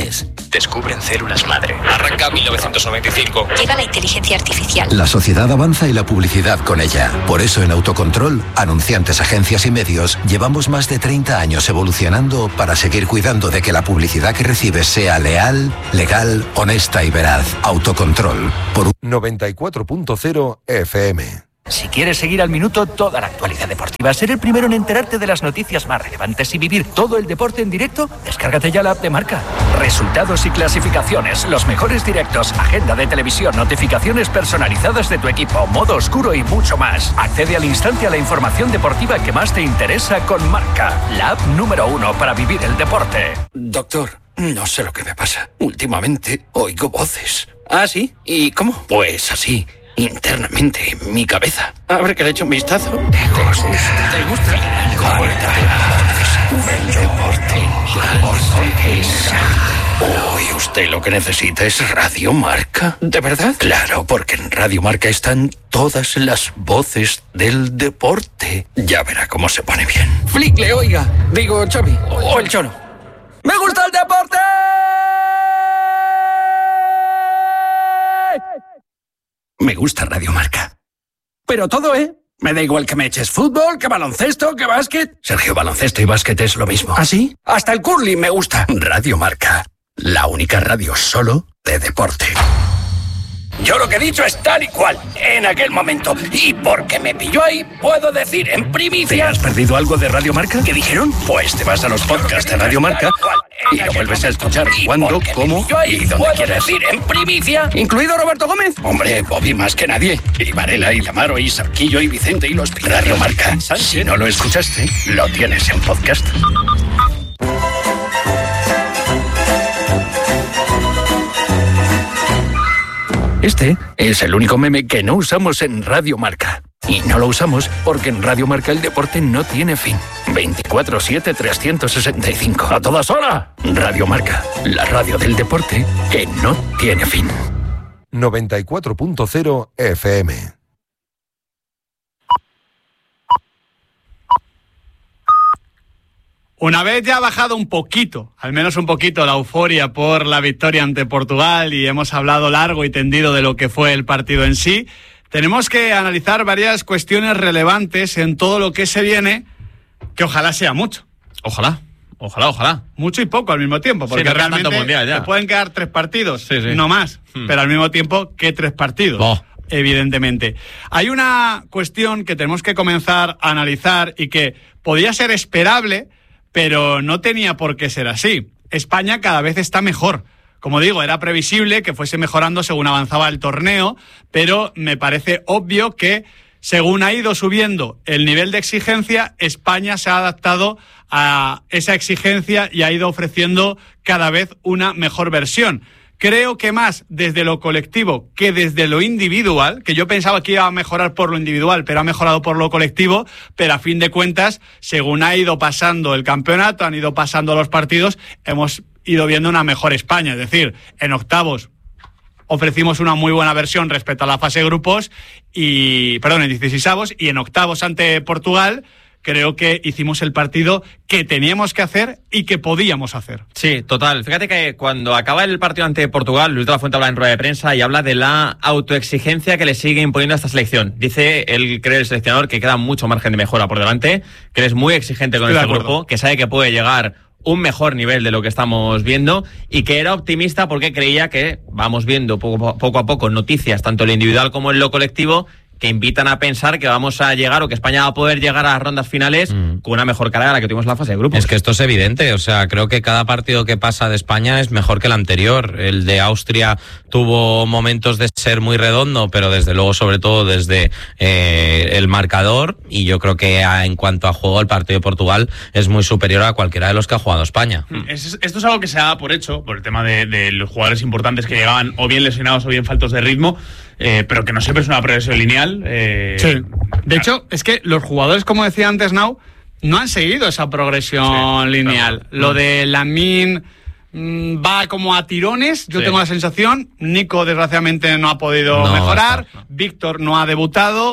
Descubren células madre. Arranca mil novecientos noventa y cinco. Llega la inteligencia artificial. La sociedad avanza y la publicidad con ella. Por eso en Autocontrol, anunciantes, agencias y medios, llevamos más de treinta años evolucionando para seguir cuidando de que la publicidad que recibes sea leal, legal, honesta y veraz. Autocontrol. Por noventa y cuatro punto cero F M. Si quieres seguir al minuto toda la actualidad deportiva, ser el primero en enterarte de las noticias más relevantes y vivir todo el deporte en directo, descárgate ya la app de Marca. Resultados y clasificaciones, los mejores directos, agenda de televisión, notificaciones personalizadas de tu equipo, modo oscuro y mucho más. Accede al instante a la información deportiva que más te interesa con Marca, la app número uno para vivir el deporte. Doctor, no sé lo que me pasa. Últimamente oigo voces. ¿Ah, sí? ¿Y cómo? Pues así. Internamente en mi cabeza. A ver que le echo un vistazo. ¿Te gusta? ¿Te gusta? El deporte. Uy, usted lo que necesita es Radio Marca. ¿De verdad? Claro, porque en Radio Marca están todas las voces del deporte. Ya verá cómo se pone bien. Flickle, oiga. Digo, Xavi. O el Cholo. ¡Me gusta el deporte! Me gusta Radio Marca. Pero todo, ¿eh? Me da igual que me eches fútbol, que baloncesto, que básquet. Sergio, baloncesto y básquet es lo mismo. ¿Ah, sí? Hasta el curling me gusta. Radio Marca. La única radio solo de deporte. Yo lo que he dicho es tal y cual, en aquel momento. Y porque me pilló ahí, puedo decir en primicia... ¿Te has perdido algo de Radio Marca? ¿Qué dijeron? Pues te vas a los podcasts de Radio Marca y lo vuelves a escuchar cuando, cómo y donde quieras. Decir en primicia, incluido Roberto Gómez. Hombre, Bobby más que nadie. Y Varela, y Lamaro, y Sarquillo, y Vicente, y los... Radio Marca. Si no lo escuchaste, lo tienes en podcast. Este es el único meme que no usamos en Radio Marca. Y no lo usamos porque en Radio Marca el deporte no tiene fin. veinticuatro siete trescientos sesenta y cinco. ¡A todas horas! Radio Marca, la radio del deporte que no tiene fin. noventa y cuatro punto cero F M. Una vez ya ha bajado un poquito, al menos un poquito, la euforia por la victoria ante Portugal y hemos hablado largo y tendido de lo que fue el partido en sí, tenemos que analizar varias cuestiones relevantes en todo lo que se viene, que ojalá sea mucho. Ojalá, ojalá, ojalá. Mucho y poco al mismo tiempo, porque sí, no realmente mundial, ya. te pueden quedar tres partidos, sí, sí. no más, hmm. pero al mismo tiempo, ¿qué tres partidos? Oh. Evidentemente. Hay una cuestión que tenemos que comenzar a analizar y que podía ser esperable, pero no tenía por qué ser así. España cada vez está mejor. Como digo, era previsible que fuese mejorando según avanzaba el torneo, pero me parece obvio que según ha ido subiendo el nivel de exigencia, España se ha adaptado a esa exigencia y ha ido ofreciendo cada vez una mejor versión. Creo que más desde lo colectivo que desde lo individual, que yo pensaba que iba a mejorar por lo individual, pero ha mejorado por lo colectivo, pero a fin de cuentas, según ha ido pasando el campeonato, han ido pasando los partidos, hemos ido viendo una mejor España. Es decir, en octavos ofrecimos una muy buena versión respecto a la fase de grupos, y perdón, en dieciseisavos, y en octavos ante Portugal, creo que hicimos el partido que teníamos que hacer y que podíamos hacer. Sí, total. Fíjate que cuando acaba el partido ante Portugal, Luis de la Fuente habla en rueda de prensa y habla de la autoexigencia que le sigue imponiendo a esta selección. Dice él, cree el seleccionador, que queda mucho margen de mejora por delante, que es muy exigente con Estoy este grupo, que sabe que puede llegar un mejor nivel de lo que estamos viendo y que era optimista porque creía que vamos viendo poco, poco a poco noticias, tanto en lo individual como en lo colectivo, que invitan a pensar que vamos a llegar o que España va a poder llegar a las rondas finales mm. con una mejor carga de la que tuvimos en la fase de grupos. Es que esto es evidente, o sea, creo que cada partido que pasa de España es mejor que el anterior. El de Austria tuvo momentos de ser muy redondo, pero desde luego, sobre todo desde eh, el marcador, y yo creo que a, en cuanto a juego, el partido de Portugal es muy superior a cualquiera de los que ha jugado España. Es, esto es algo que se da por hecho, por el tema de, de los jugadores importantes que llegaban o bien lesionados o bien faltos de ritmo, eh, pero que no siempre es una progresión lineal. Eh, sí. De hecho, es que los jugadores, como decía antes Nau, no han seguido esa progresión sí, lineal. Claro. Lo de Lamine mmm, va como a tirones, yo sí. tengo la sensación. Nico, desgraciadamente, no ha podido no, mejorar. No. Víctor no ha debutado.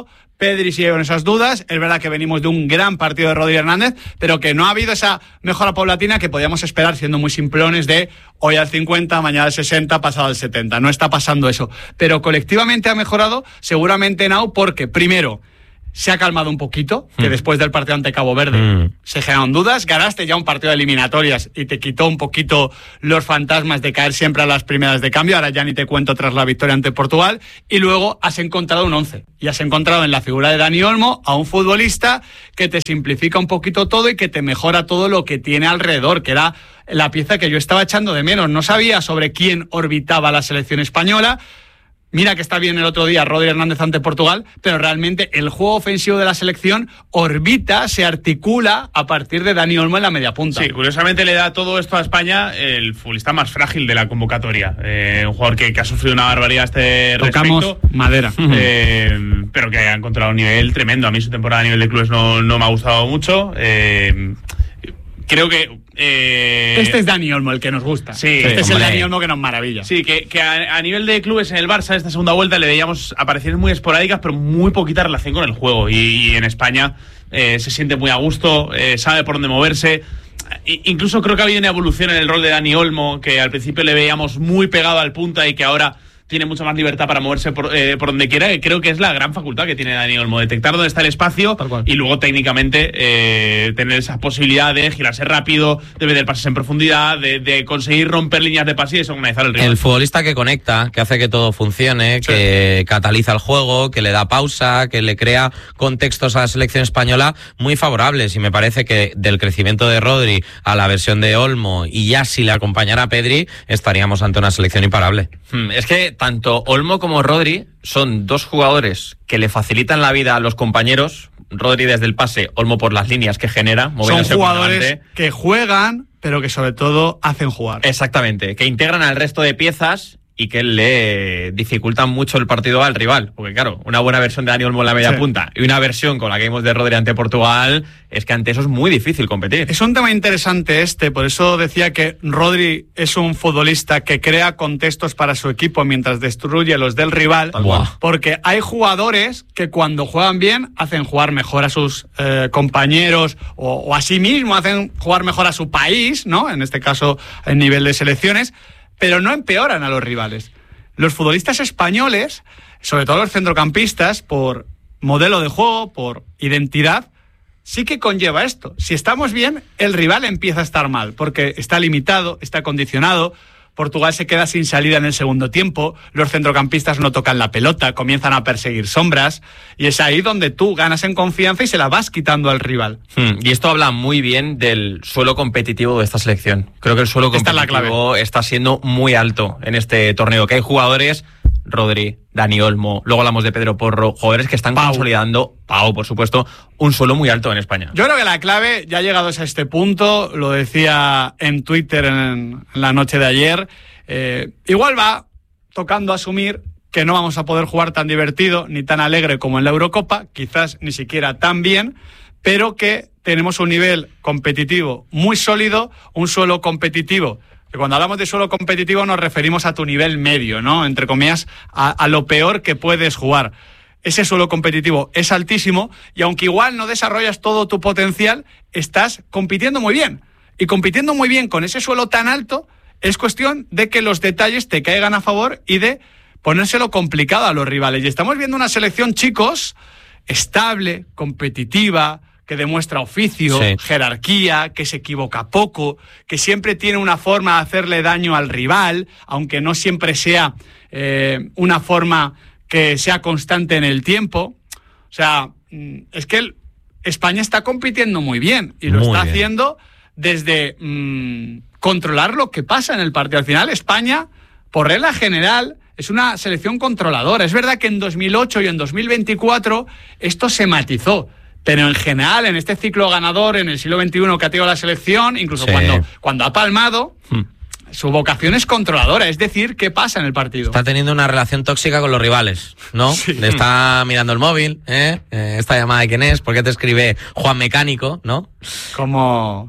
Pedri sigue con esas dudas. Es verdad que venimos de un gran partido de Rodri Hernández, pero que no ha habido esa mejora paulatina que podíamos esperar, siendo muy simplones, de hoy al cincuenta, mañana al sesenta, pasado al setenta. No está pasando eso. Pero colectivamente ha mejorado, seguramente Nau, porque primero se ha calmado un poquito, que mm. después del partido ante Cabo Verde mm. se generaron dudas. Ganaste ya un partido de eliminatorias y te quitó un poquito los fantasmas de caer siempre a las primeras de cambio. Ahora ya ni te cuento tras la victoria ante Portugal. Y luego has encontrado un once. Y has encontrado en la figura de Dani Olmo a un futbolista que te simplifica un poquito todo y que te mejora todo lo que tiene alrededor, que era la pieza que yo estaba echando de menos. No sabía sobre quién orbitaba la selección española. Mira que está bien el otro día Rodri Hernández ante Portugal, pero realmente el juego ofensivo de la selección orbita, se articula a partir de Dani Olmo en la media punta. Sí, curiosamente le da todo esto a España el futbolista más frágil de la convocatoria. Eh, un jugador que, que ha sufrido una barbaridad a este Tocamos respecto. madera. Eh, pero que ha encontrado un nivel tremendo. A mí su temporada a nivel de clubes no, no me ha gustado mucho. Eh, creo que... Eh... Este es Dani Olmo el que nos gusta. Sí, este hombre. es el Dani Olmo que nos maravilla. Sí, que, que a, a nivel de clubes en el Barça, esta segunda vuelta le veíamos apariciones muy esporádicas, pero muy poquita relación con el juego. Y, y en España eh, se siente muy a gusto, eh, sabe por dónde moverse. I, incluso creo que ha habido una evolución en el rol de Dani Olmo, que al principio le veíamos muy pegado al punta y que ahora tiene mucha más libertad para moverse por, eh, por donde quiera, que creo que es la gran facultad que tiene Dani Olmo, detectar dónde está el espacio y luego técnicamente eh, tener esa posibilidad de girarse rápido, de meter pases en profundidad, de, de conseguir romper líneas de pase y desorganizar el rival. El futbolista que conecta, que hace que todo funcione, sí. que cataliza el juego, que le da pausa, que le crea contextos a la selección española muy favorables, y me parece que del crecimiento de Rodri a la versión de Olmo, y ya si le acompañara Pedri, estaríamos ante una selección imparable. Hmm, es que tanto Olmo como Rodri son dos jugadores que le facilitan la vida a los compañeros. Rodri desde el pase, Olmo por las líneas que genera. Son jugadores que juegan, pero que sobre todo hacen jugar. Exactamente, que integran al resto de piezas y que le dificultan mucho el partido al rival. Porque claro, una buena versión de Dani Olmo en la media sí. punta y una versión con la que vimos de Rodri ante Portugal, es que ante eso es muy difícil competir. Es un tema interesante este, por eso decía que Rodri es un futbolista que crea contextos para su equipo mientras destruye los del rival. Wow. Porque hay jugadores que cuando juegan bien hacen jugar mejor a sus eh, compañeros o, o a sí mismo, hacen jugar mejor a su país, ¿no? En este caso, en nivel de selecciones, pero no empeoran a los rivales. Los futbolistas españoles, sobre todo los centrocampistas, por modelo de juego, por identidad, sí que conlleva esto. Si estamos bien, el rival empieza a estar mal, porque está limitado, está condicionado. Portugal se queda sin salida en el segundo tiempo, los centrocampistas no tocan la pelota, comienzan a perseguir sombras, y es ahí donde tú ganas en confianza y se la vas quitando al rival. Hmm, y esto habla muy bien del suelo competitivo de esta selección. Creo que el suelo competitivo está siendo muy alto en este torneo, que hay jugadores, Rodri, Dani Olmo, luego hablamos de Pedro Porro, jugadores que están Pau. consolidando, Pau, por supuesto, un suelo muy alto en España. Yo creo que la clave, ya llegados a este punto, lo decía en Twitter en, en la noche de ayer, eh, igual va tocando asumir que no vamos a poder jugar tan divertido ni tan alegre como en la Eurocopa, quizás ni siquiera tan bien, pero que tenemos un nivel competitivo muy sólido, un suelo competitivo. Que cuando hablamos de suelo competitivo nos referimos a tu nivel medio, ¿no? Entre comillas, a, a lo peor que puedes jugar. Ese suelo competitivo es altísimo y aunque igual no desarrollas todo tu potencial, estás compitiendo muy bien. Y compitiendo muy bien con ese suelo tan alto, es cuestión de que los detalles te caigan a favor y de ponérselo complicado a los rivales. Y estamos viendo una selección, chicos, estable, competitiva, que demuestra oficio, sí. jerarquía, que se equivoca poco, que siempre tiene una forma de hacerle daño al rival, aunque no siempre sea eh, una forma que sea constante en el tiempo. O sea, es que el, España está compitiendo muy bien y lo muy está bien. haciendo desde mmm, controlar lo que pasa en el partido. Al final, España, por regla general, es una selección controladora. Es verdad que en dos mil ocho y en dos mil veinticuatro esto se matizó. Pero en general, en este ciclo ganador, en el siglo veintiuno que ha tenido la selección, incluso sí. cuando, cuando ha palmado, hmm. su vocación es controladora, es decir, ¿qué pasa en el partido? Está teniendo una relación tóxica con los rivales, ¿no? Sí. Le está mirando el móvil, ¿eh? eh esta llamada de quién es, ¿por qué te escribe Juan Mecánico, no? Como...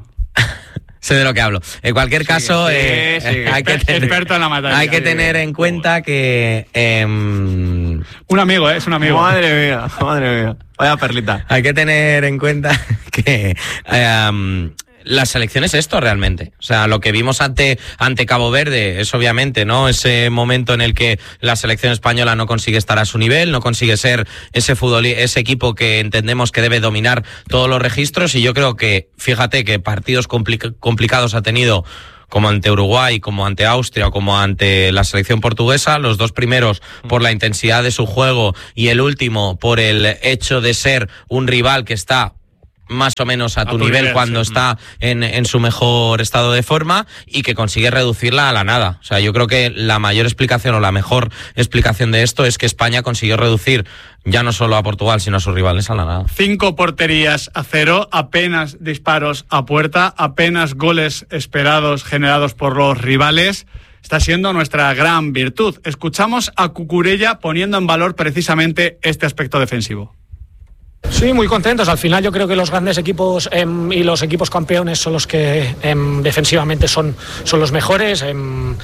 sé de lo que hablo. En cualquier sí, caso, sí, eh, sí, hay, que tener, experto en la materia, hay que tener en cuenta que eh, Un amigo, ¿eh? Es un amigo. Madre mía, madre mía. Vaya perlita. Hay que tener en cuenta que um, la selección es esto realmente. O sea, lo que vimos ante, ante Cabo Verde es obviamente, ¿no? Ese momento en el que la selección española no consigue estar a su nivel, no consigue ser ese fútbol, ese equipo que entendemos que debe dominar todos los registros. Y yo creo que, fíjate que partidos complic- complicados ha tenido, como ante Uruguay, como ante Austria o como ante la selección portuguesa, los dos primeros por la intensidad de su juego y el último por el hecho de ser un rival que está más o menos a, a tu, tu nivel, nivel cuando sí. está en, en su mejor estado de forma y que consigue reducirla a la nada. O sea, yo creo que la mayor explicación o la mejor explicación de esto es que España consiguió reducir ya no solo a Portugal, sino a sus rivales a la nada. Cinco porterías a cero, apenas disparos a puerta, apenas goles esperados generados por los rivales. Está siendo nuestra gran virtud. Escuchamos a Cucurella poniendo en valor precisamente este aspecto defensivo. Sí, muy contentos. Al final yo creo que los grandes equipos eh, y los equipos campeones son los que eh, defensivamente son, son los mejores eh,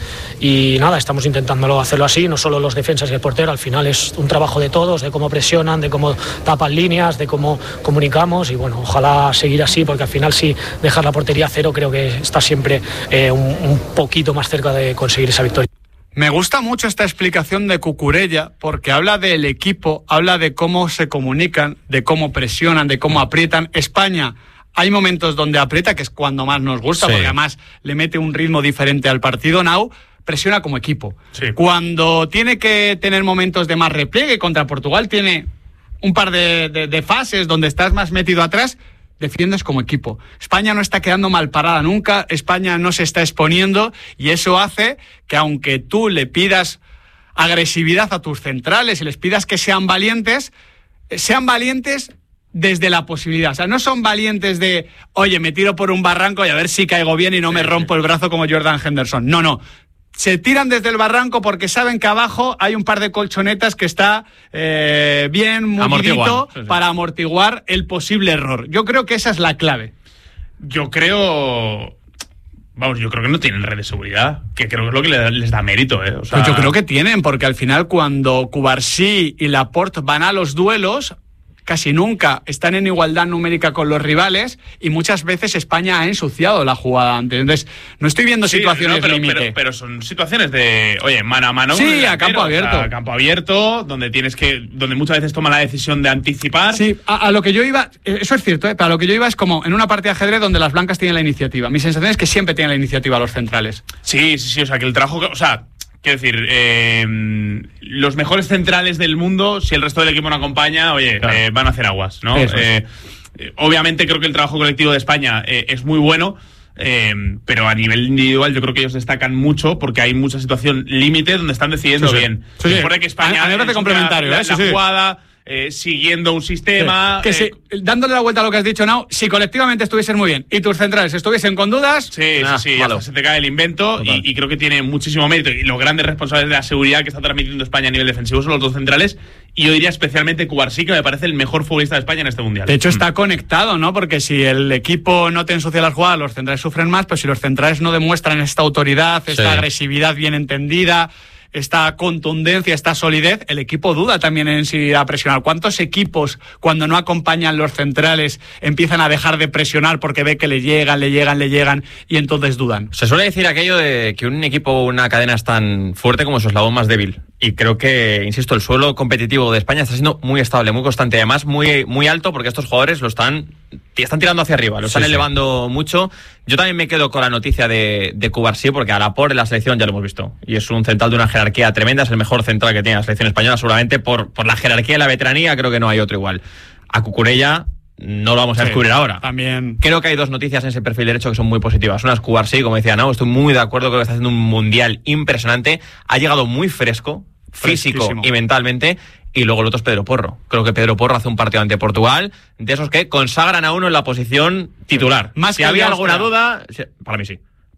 y nada, estamos intentándolo hacerlo así, no solo los defensas y el portero. Al final es un trabajo de todos, de cómo presionan, de cómo tapan líneas, de cómo comunicamos y bueno, ojalá seguir así porque al final si dejar la portería a cero creo que está siempre eh, un, un poquito más cerca de conseguir esa victoria. Me gusta mucho esta explicación de Cucurella porque habla del equipo, habla de cómo se comunican, de cómo presionan, de cómo aprietan. España, hay momentos donde aprieta, que es cuando más nos gusta, sí. porque además le mete un ritmo diferente al partido. Now presiona como equipo. Sí. Cuando tiene que tener momentos de más repliegue contra Portugal, tiene un par de, de, de fases donde estás más metido atrás, defiendes como equipo. España no está quedando mal parada nunca, España no se está exponiendo y eso hace que aunque tú le pidas agresividad a tus centrales y les pidas que sean valientes, sean valientes desde la posibilidad. O sea, no son valientes de, oye, me tiro por un barranco y a ver si caigo bien y no me rompo el brazo como Jordan Henderson. No, no. Se tiran desde el barranco porque saben que abajo hay un par de colchonetas que está eh, bien mulidito sí, sí. para amortiguar el posible error. Yo creo que esa es la clave. Yo creo... Vamos, yo creo que no tienen red de seguridad, que creo que es lo que les da mérito, ¿eh? O sea... Pues yo creo que tienen, porque al final cuando Cubarsí y Laporte van a los duelos, casi nunca están en igualdad numérica con los rivales y muchas veces España ha ensuciado la jugada antes. Entonces, no estoy viendo sí, situaciones no, pero, límite. Pero, pero son situaciones de, oye, mano a mano. Sí, a campo abierto. O sea, a campo abierto, donde tienes que, donde muchas veces toma la decisión de anticipar. Sí, a, a lo que yo iba, eso es cierto, ¿eh? Pero a lo que yo iba es como en una partida de ajedrez donde las blancas tienen la iniciativa. Mi sensación es que siempre tienen la iniciativa los centrales. Sí, sí, sí, o sea, que el trabajo, o sea... Quiero decir, eh, los mejores centrales del mundo, si el resto del equipo no acompaña, oye, claro. eh, van a hacer aguas, ¿no? Eh, obviamente creo que el trabajo colectivo de España eh, es muy bueno, eh, pero a nivel individual yo creo que ellos destacan mucho porque hay mucha situación límite donde están decidiendo sí, sí. bien. Sí, sí. Supone que España... A, a de complementario, la, ¿eh? la sí, jugada... Sí. Eh, siguiendo un sistema sí, que eh, si, dándole la vuelta a lo que has dicho, Nau, si colectivamente estuviesen muy bien y tus centrales estuviesen con dudas, sí, ah, sí, sí, hasta se te cae el invento y, y creo que tiene muchísimo mérito y los grandes responsables de la seguridad que está transmitiendo España a nivel defensivo son los dos centrales y yo diría especialmente Cubarsí, que me parece el mejor futbolista de España en este mundial. De hecho está mm. conectado, ¿no? Porque si el equipo no te ensucia las jugadas, los centrales sufren más, pero si los centrales no demuestran esta autoridad, esta sí. agresividad bien entendida, esta contundencia, esta solidez, el equipo duda también en si irá a presionar. ¿Cuántos equipos, cuando no acompañan los centrales, empiezan a dejar de presionar porque ve que le llegan, le llegan, le llegan y entonces dudan? Se suele decir aquello de que un equipo o una cadena es tan fuerte como su eslabón más débil. Y creo que, insisto, el suelo competitivo de España está siendo muy estable, muy constante, además muy, muy alto porque estos jugadores lo están, están tirando hacia arriba, lo están sí, elevando sí. mucho. Yo también me quedo con la noticia de, de Cubarsí porque a Laporte en la selección ya lo hemos visto. Y es un central de una jerarquía tremenda, es el mejor central que tiene la selección española, seguramente por, por la jerarquía y la veteranía, creo que no hay otro igual. A Cucurella no lo vamos a sí, descubrir ahora. También. Creo que hay dos noticias en ese perfil derecho que son muy positivas. Una es Cubarsí, como decía, no, estoy muy de acuerdo, creo que está haciendo un mundial impresionante. Ha llegado muy fresco, físico y mentalmente. Y luego el otro es Pedro Porro. Creo que Pedro Porro hace un partido ante Portugal, de esos que consagran a uno en la posición titular. Más si que había alguna duda, para mí sí.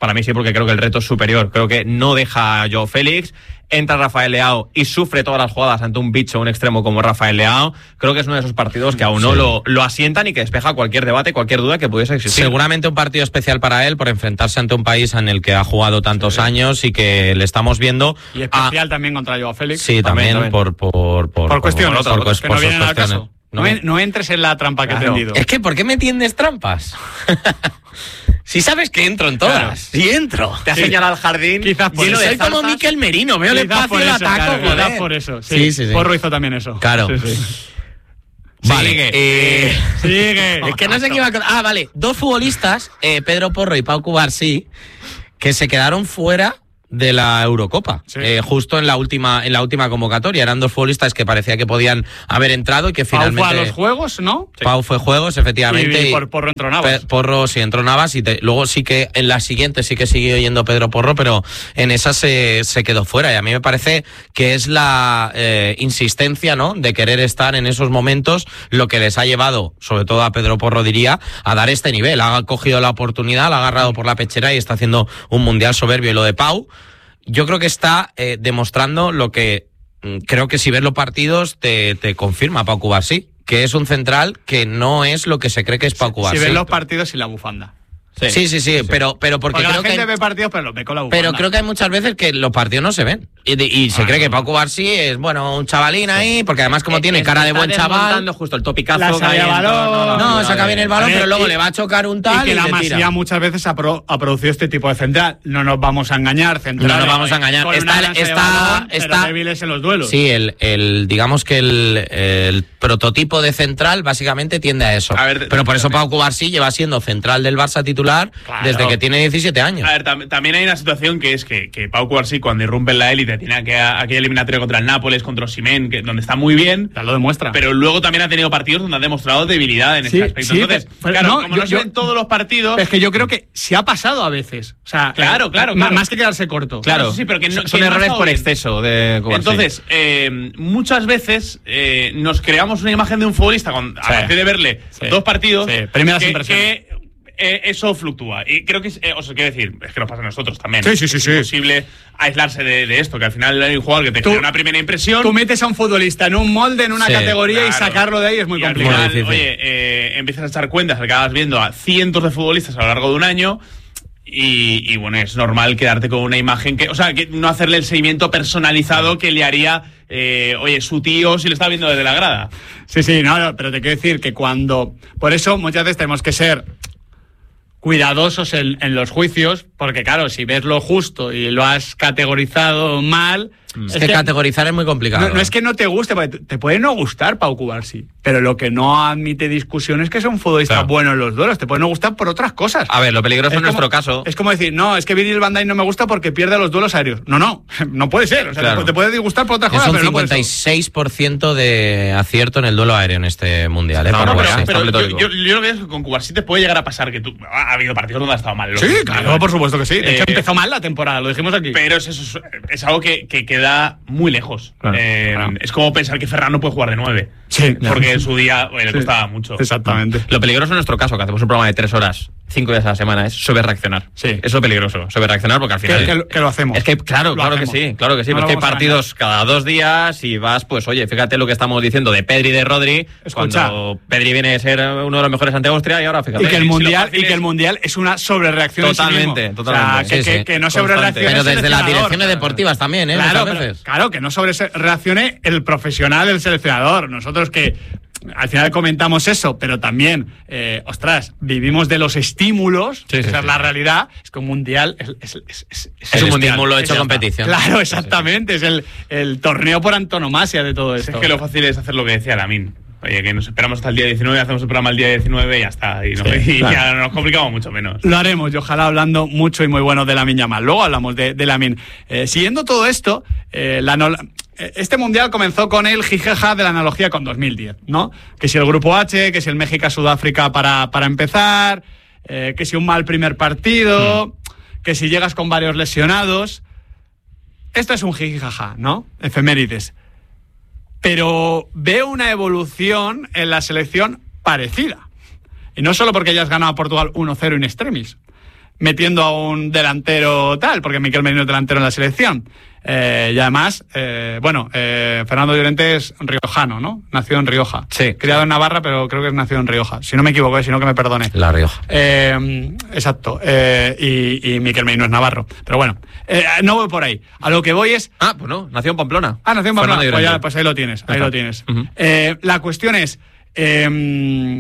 Para mí sí, porque creo que el reto es superior. Creo que no deja a Joao Félix, entra Rafael Leao y sufre todas las jugadas ante un bicho, un extremo como Rafael Leao. Creo que es uno de esos partidos que aún no sí. lo, lo asientan y que despeja cualquier debate, cualquier duda que pudiese existir. Seguramente un partido especial para él por enfrentarse ante un país en el que ha jugado tantos sí. años y que le estamos viendo. Y especial a... también contra Joao Félix. Sí, también, también. Por, por, por, por cuestiones, por, por, por, que por no vienen al cuestiones. caso. No, no, no entres en la trampa que claro. he tendido. Es que, ¿por qué me tiendes trampas? Si sabes que entro en todas. Claro. Sí entro. Te has sí. señalado al jardín. Quizás por eso. Soy como Mikel Merino. Veo el espacio y ataco. Claro, quizás por eso. Sí, sí, sí, sí. Porro hizo también eso. Claro. Sí, sí. Vale. Sigue. Eh, Sigue. Es que no sé qué iba a... Ah, vale. Dos futbolistas, eh, Pedro Porro y Pau Cubarsí, que se quedaron fuera de la Eurocopa, sí. eh, justo en la última en la última convocatoria. Eran dos futbolistas que parecía que podían haber entrado y que Pau finalmente... Pau fue a los Juegos, ¿no? Sí. Pau fue Juegos, efectivamente. Y, y por, Porro entró Navas. Pe, Porro sí entró Navas y te, luego sí que en la siguiente sí que siguió yendo Pedro Porro, pero en esa se, se quedó fuera. Y a mí me parece que es la eh, insistencia, ¿no?, de querer estar en esos momentos lo que les ha llevado, sobre todo a Pedro Porro diría, a dar este nivel. Ha cogido la oportunidad, la ha agarrado por la pechera y está haciendo un mundial soberbio. Y lo de Pau, yo creo que está eh, demostrando lo que mm, creo que si ves los partidos te, te confirma Pau Cubarsí, que es un central que no es lo que se cree que es Pau Cubarsí. Si ves los partidos y la bufanda. Sí, sí, sí, sí, sí. pero pero porque, porque creo la gente que hay, ve partidos pero los ve con la bufanda. Pero creo que hay muchas veces que los partidos no se ven y, y se ah, cree que Pau Cubarsí es bueno un chavalín ahí, porque además como es, tiene es cara de buen chaval, justo el topicazo la que hay balón, no, no, no saca bien el balón, pero luego y, le va a chocar un tal y, y que y la Masía muchas veces ha, pro, ha producido este tipo de central. No nos vamos a engañar, central. No nos vamos a engañar. Está está balón, está débiles en los duelos. Sí, el el digamos que el, el prototipo de central básicamente tiende a eso. A ver, pero por eso Pau Cubarsí lleva siendo central del Barça titular claro. desde que tiene diecisiete años. A ver, tam también hay una situación que es que, que Pau Cubarsí, cuando irrumpe en la élite, tiene aquella, aquella eliminatoria contra el Nápoles, contra Osimhen, que donde está muy bien. Ya lo demuestra. Pero luego también ha tenido partidos donde ha demostrado debilidad en sí, este aspecto. Sí, Entonces, pero, claro, no, como yo, no se ven todos los partidos. Es que yo creo que se ha pasado a veces. O sea, claro, claro, eh, claro. Más que quedarse corto. Claro, sí, pero que no, son que errores no por bien. exceso de Cubarsí. Entonces, eh, muchas veces eh, nos creamos una imagen de un futbolista con, a sí. partir de verle sí. dos partidos. Sí. Primeras que, impresiones. Que, Eh, eso fluctúa y creo que es, eh, os quiero decir, es que nos pasa a nosotros también. Sí, sí, sí, es sí. imposible aislarse de, de esto, que al final hay un jugador que te crea una primera impresión. Tú metes a un futbolista en un molde, en una sí, categoría claro. y sacarlo de ahí es muy y complicado. Al final, oye, eh, empiezas a echar cuentas, acabas viendo a cientos de futbolistas a lo largo de un año. Y, y bueno, es normal quedarte con una imagen que, o sea, que no hacerle el seguimiento personalizado que le haría, eh, oye, su tío si lo está viendo desde la grada. Sí, sí, no, no, pero te quiero decir que cuando, por eso muchas veces tenemos que ser cuidadosos en, en los juicios, porque claro, si ves lo justo y lo has categorizado mal... Es, es que, que categorizar es muy complicado. No, no es que no te guste, porque te puede no gustar Pau Cubarsí, pero lo que no admite discusión es que es un futbolista claro. bueno en los duelos, te puede no gustar por otras cosas. A ver, lo peligroso es en como, nuestro caso... Es como decir, no, es que Virgil van Dijk no me gusta porque pierde los duelos aéreos. No, no, no puede ser, o sea, claro. te, te puede disgustar por otras es cosas, un pero cincuenta y seis por ciento no de acierto en el duelo aéreo en este mundial. ¿eh? No, no, pero, pero yo, yo, yo lo que veo es que con Cubarsí te puede llegar a pasar que tú... Ha habido partidos donde ha estado mal. Sí, claro, por supuesto que sí. De hecho, eh, empezó mal la temporada, lo dijimos aquí. Pero es, eso, es algo que, que queda muy lejos. Claro, eh, claro. Es como pensar que Ferran no puede jugar de nueve. Sí. Porque en su día oye, le sí, costaba mucho. Exactamente. Lo peligroso en nuestro caso, que hacemos un programa de tres horas, cinco días a la semana, es sobre reaccionar. Sí. Eso es lo peligroso, sobre reaccionar, porque al final. Que, que, que lo hacemos. Es que, claro, lo claro hacemos. que sí, claro que sí. No pero es que hay partidos cada dos días y vas, pues, oye, fíjate lo que estamos diciendo de Pedri y de Rodri. Escucha. Cuando Pedri viene a ser uno de los mejores ante Austria y ahora fíjate. Y que el, si mundial, y es... que el mundial es una sobrereacción. Totalmente, en sí totalmente. O sea, que, sí, que, sí. que no sobrereaccione. Pero desde las direcciones deportivas también, ¿eh? Claro, Muchas pero, veces. claro, que no sobrereaccione el profesional del seleccionador. Nosotros que al final comentamos eso, pero también, eh, ostras, vivimos de los estímulos, sí, esa sí, es sí. la realidad, es que un mundial es, es, es, es, es, es un estímulo hecho competición. Claro, exactamente, sí, sí. es el, el torneo por antonomasia de todo esto. Es que lo fácil es hacer lo que decía Lamin. Oye, que nos esperamos hasta el día diecinueve, hacemos el programa el día diecinueve y ya está. Y, no, sí, y claro. ya nos complicamos mucho menos. Lo haremos y ojalá hablando mucho y muy bueno de Lamine Yamal. Luego hablamos de, de Lamine. Eh, siguiendo todo esto, eh, la no, este mundial comenzó con el jijeja de la analogía con dos mil diez, ¿no? Que si el grupo H, que si el México-Sudáfrica para, para empezar, eh, que si un mal primer partido, mm. que si llegas con varios lesionados. Esto es un jijijaja, ¿no? Efemérides. Pero veo una evolución en la selección parecida. Y no solo porque hayas ganado a Portugal uno cero in extremis. metiendo a un delantero tal, porque Miquel Merino es delantero en la selección. Eh, y además, eh, bueno, eh, Fernando Llorente es riojano, ¿no? Nació en Rioja. Sí. Criado en Navarra, pero creo que es nacido en Rioja. Si no me equivoco, eh, si no que me perdone. La Rioja. Eh, exacto. Eh, y, y Miquel Merino es navarro. Pero bueno, eh, no voy por ahí. A lo que voy es... Ah, pues no, nació en Pamplona. Ah, nació en Pamplona. Fernando Pues, ya, Llorente. pues ahí lo tienes, ahí Ajá. lo tienes. Uh-huh. Eh, la cuestión es, eh,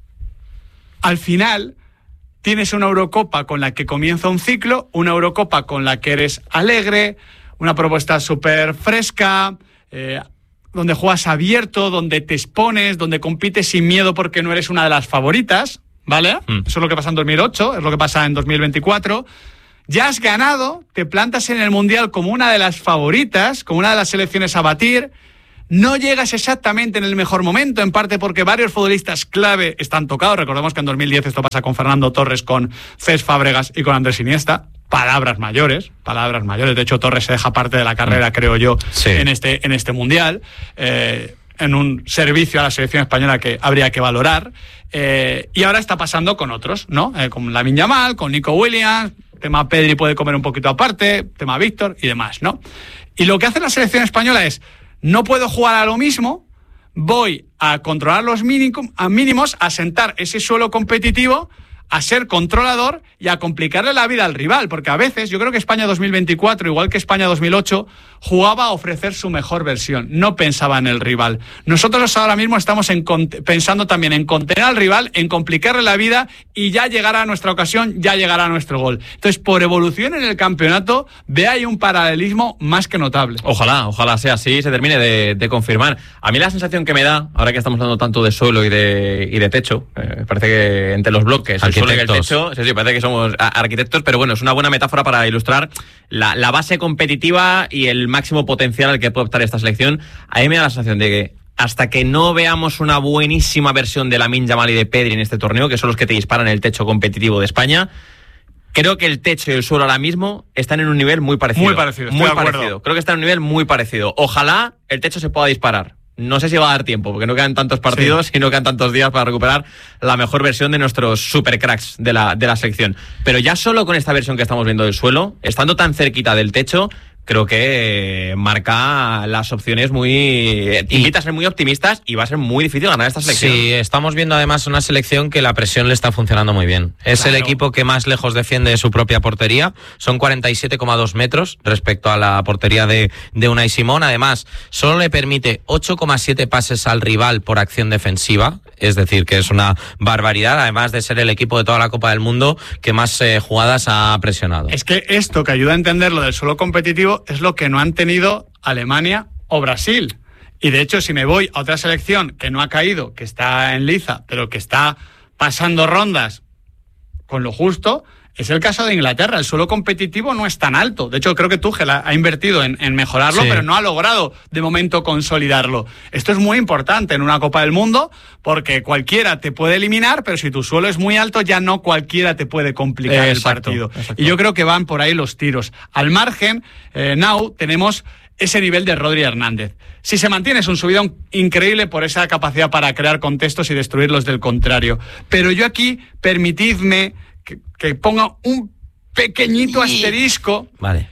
al final... Tienes una Eurocopa con la que comienza un ciclo, una Eurocopa con la que eres alegre, una propuesta súper fresca, eh, donde juegas abierto, donde te expones, donde compites sin miedo porque no eres una de las favoritas, ¿vale? Mm. Eso es lo que pasa en dos mil ocho, es lo que pasa en dos mil veinticuatro. Ya has ganado, te plantas en el Mundial como una de las favoritas, como una de las selecciones a batir. No llegas exactamente en el mejor momento, en parte porque varios futbolistas clave están tocados. Recordemos que en dos mil diez esto pasa con Fernando Torres, con Cés Fábregas y con Andrés Iniesta. Palabras mayores, palabras mayores. De hecho, Torres se deja parte de la carrera, creo yo, sí. en este en este Mundial, eh, en un servicio a la selección española que habría que valorar. Eh, y ahora está pasando con otros, ¿no? Eh, con Lamine Yamal, con Nico Williams, tema Pedri puede comer un poquito aparte, tema Víctor y demás, ¿no? Y lo que hace la selección española es... No puedo jugar a lo mismo, voy a controlar los mínimos, a sentar ese suelo competitivo, a ser controlador y a complicarle la vida al rival, porque a veces yo creo que España dos mil veinticuatro, igual que España dos mil ocho, jugaba a ofrecer su mejor versión, no pensaba en el rival. Nosotros ahora mismo estamos en, pensando también en contener al rival, en complicarle la vida y ya llegará nuestra ocasión, ya llegará nuestro gol. Entonces, por evolución en el campeonato, ve ahí un paralelismo más que notable. Ojalá, ojalá sea así, se termine de, de confirmar. A mí la sensación que me da, ahora que estamos hablando tanto de suelo y de, y de techo, eh, parece que entre los bloques, el suelo y el techo, sí, sí, parece que somos arquitectos, pero bueno, es una buena metáfora para ilustrar la, la base competitiva y el máximo potencial al que puede optar esta selección. A mí me da la sensación de que hasta que no veamos una buenísima versión de Lamine Yamal y de Pedri en este torneo, que son los que te disparan el techo competitivo de España, creo que el techo y el suelo ahora mismo están en un nivel muy parecido. Muy parecido, muy parecido. Creo que están en un nivel muy parecido. Ojalá el techo se pueda disparar. No sé si va a dar tiempo, porque no quedan tantos partidos sí. y no quedan tantos días para recuperar la mejor versión de nuestros supercracks de la, de la selección. Pero ya solo con esta versión que estamos viendo del suelo, estando tan cerquita del techo, creo que marca las opciones muy... invita a ser muy optimistas y va a ser muy difícil ganar esta selección. Sí, estamos viendo además una selección que la presión le está funcionando muy bien. Es claro. El equipo que más lejos defiende de su propia portería. Son cuarenta y siete coma dos metros respecto a la portería de, de Unai Simón. Además, solo le permite ocho coma siete pases al rival por acción defensiva. Es decir, que es una barbaridad, además de ser el equipo de toda la Copa del Mundo que más eh, jugadas ha presionado. Es que esto que ayuda a entender lo del suelo competitivo es lo que no han tenido Alemania o Brasil. Y de hecho, si me voy a otra selección que no ha caído, que está en liza, pero que está pasando rondas con lo justo, es el caso de Inglaterra. El suelo competitivo no es tan alto. De hecho, creo que Tuchel ha, ha invertido en, en mejorarlo, sí. pero no ha logrado de momento consolidarlo. Esto es muy importante en una Copa del Mundo, porque cualquiera te puede eliminar, pero si tu suelo es muy alto, ya no cualquiera te puede complicar eh, exacto, el partido. Exacto. Y yo creo que van por ahí los tiros. Al margen, eh, now, tenemos ese nivel de Rodri Hernández. Si se mantiene, es un subidón increíble por esa capacidad para crear contextos y destruirlos del contrario. Pero yo aquí, permitidme que, que ponga un pequeñito asterisco. Vale.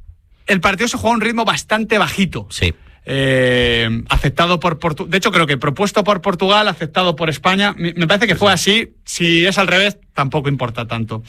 El partido se juega a un ritmo bastante bajito. Sí. Eh, aceptado por Portugal. De hecho, creo que propuesto por Portugal, aceptado por España. Me, me parece que fue así. Si es al revés, tampoco importa tanto.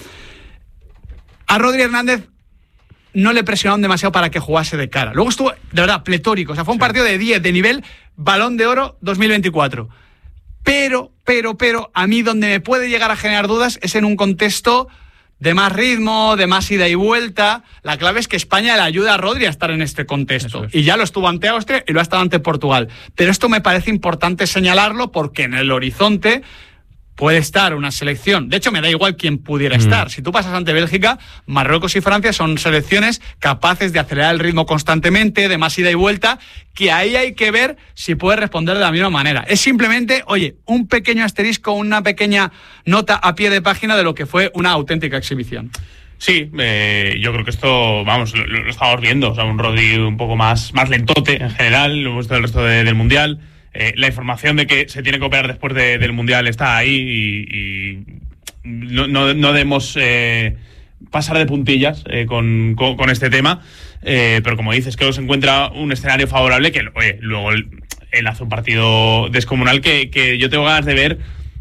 A Rodri Hernández no le presionaron demasiado para que jugase de cara. Luego estuvo, de verdad, pletórico. O sea, fue un sí. partido de diez, de nivel Balón de Oro dos mil veinticuatro. Pero, pero, pero, a mí donde me puede llegar a generar dudas es en un contexto de más ritmo, de más ida y vuelta. La clave es que España le ayuda a Rodri a estar en este contexto. Y ya lo estuvo ante Austria y lo ha estado ante Portugal. Pero esto me parece importante señalarlo porque en el horizonte puede estar una selección. De hecho, me da igual quién pudiera mm. estar. Si tú pasas ante Bélgica, Marruecos y Francia son selecciones capaces de acelerar el ritmo constantemente, de más ida y vuelta, que ahí hay que ver si puede responder de la misma manera. Es simplemente, oye, un pequeño asterisco, una pequeña nota a pie de página de lo que fue una auténtica exhibición. Sí, eh, yo creo que esto, vamos, lo, lo estamos viendo. O sea, un Rodri un poco más, más lentote en general, lo hemos visto el resto de, del Mundial. Eh, la información de que se tiene que operar después de, del Mundial está ahí y, y no, no, no demos eh, pasar de puntillas eh, con, con, con este tema, eh, pero como dices, creo que se encuentra un escenario favorable que, oye, luego él, él hace un partido descomunal que, que yo tengo ganas de ver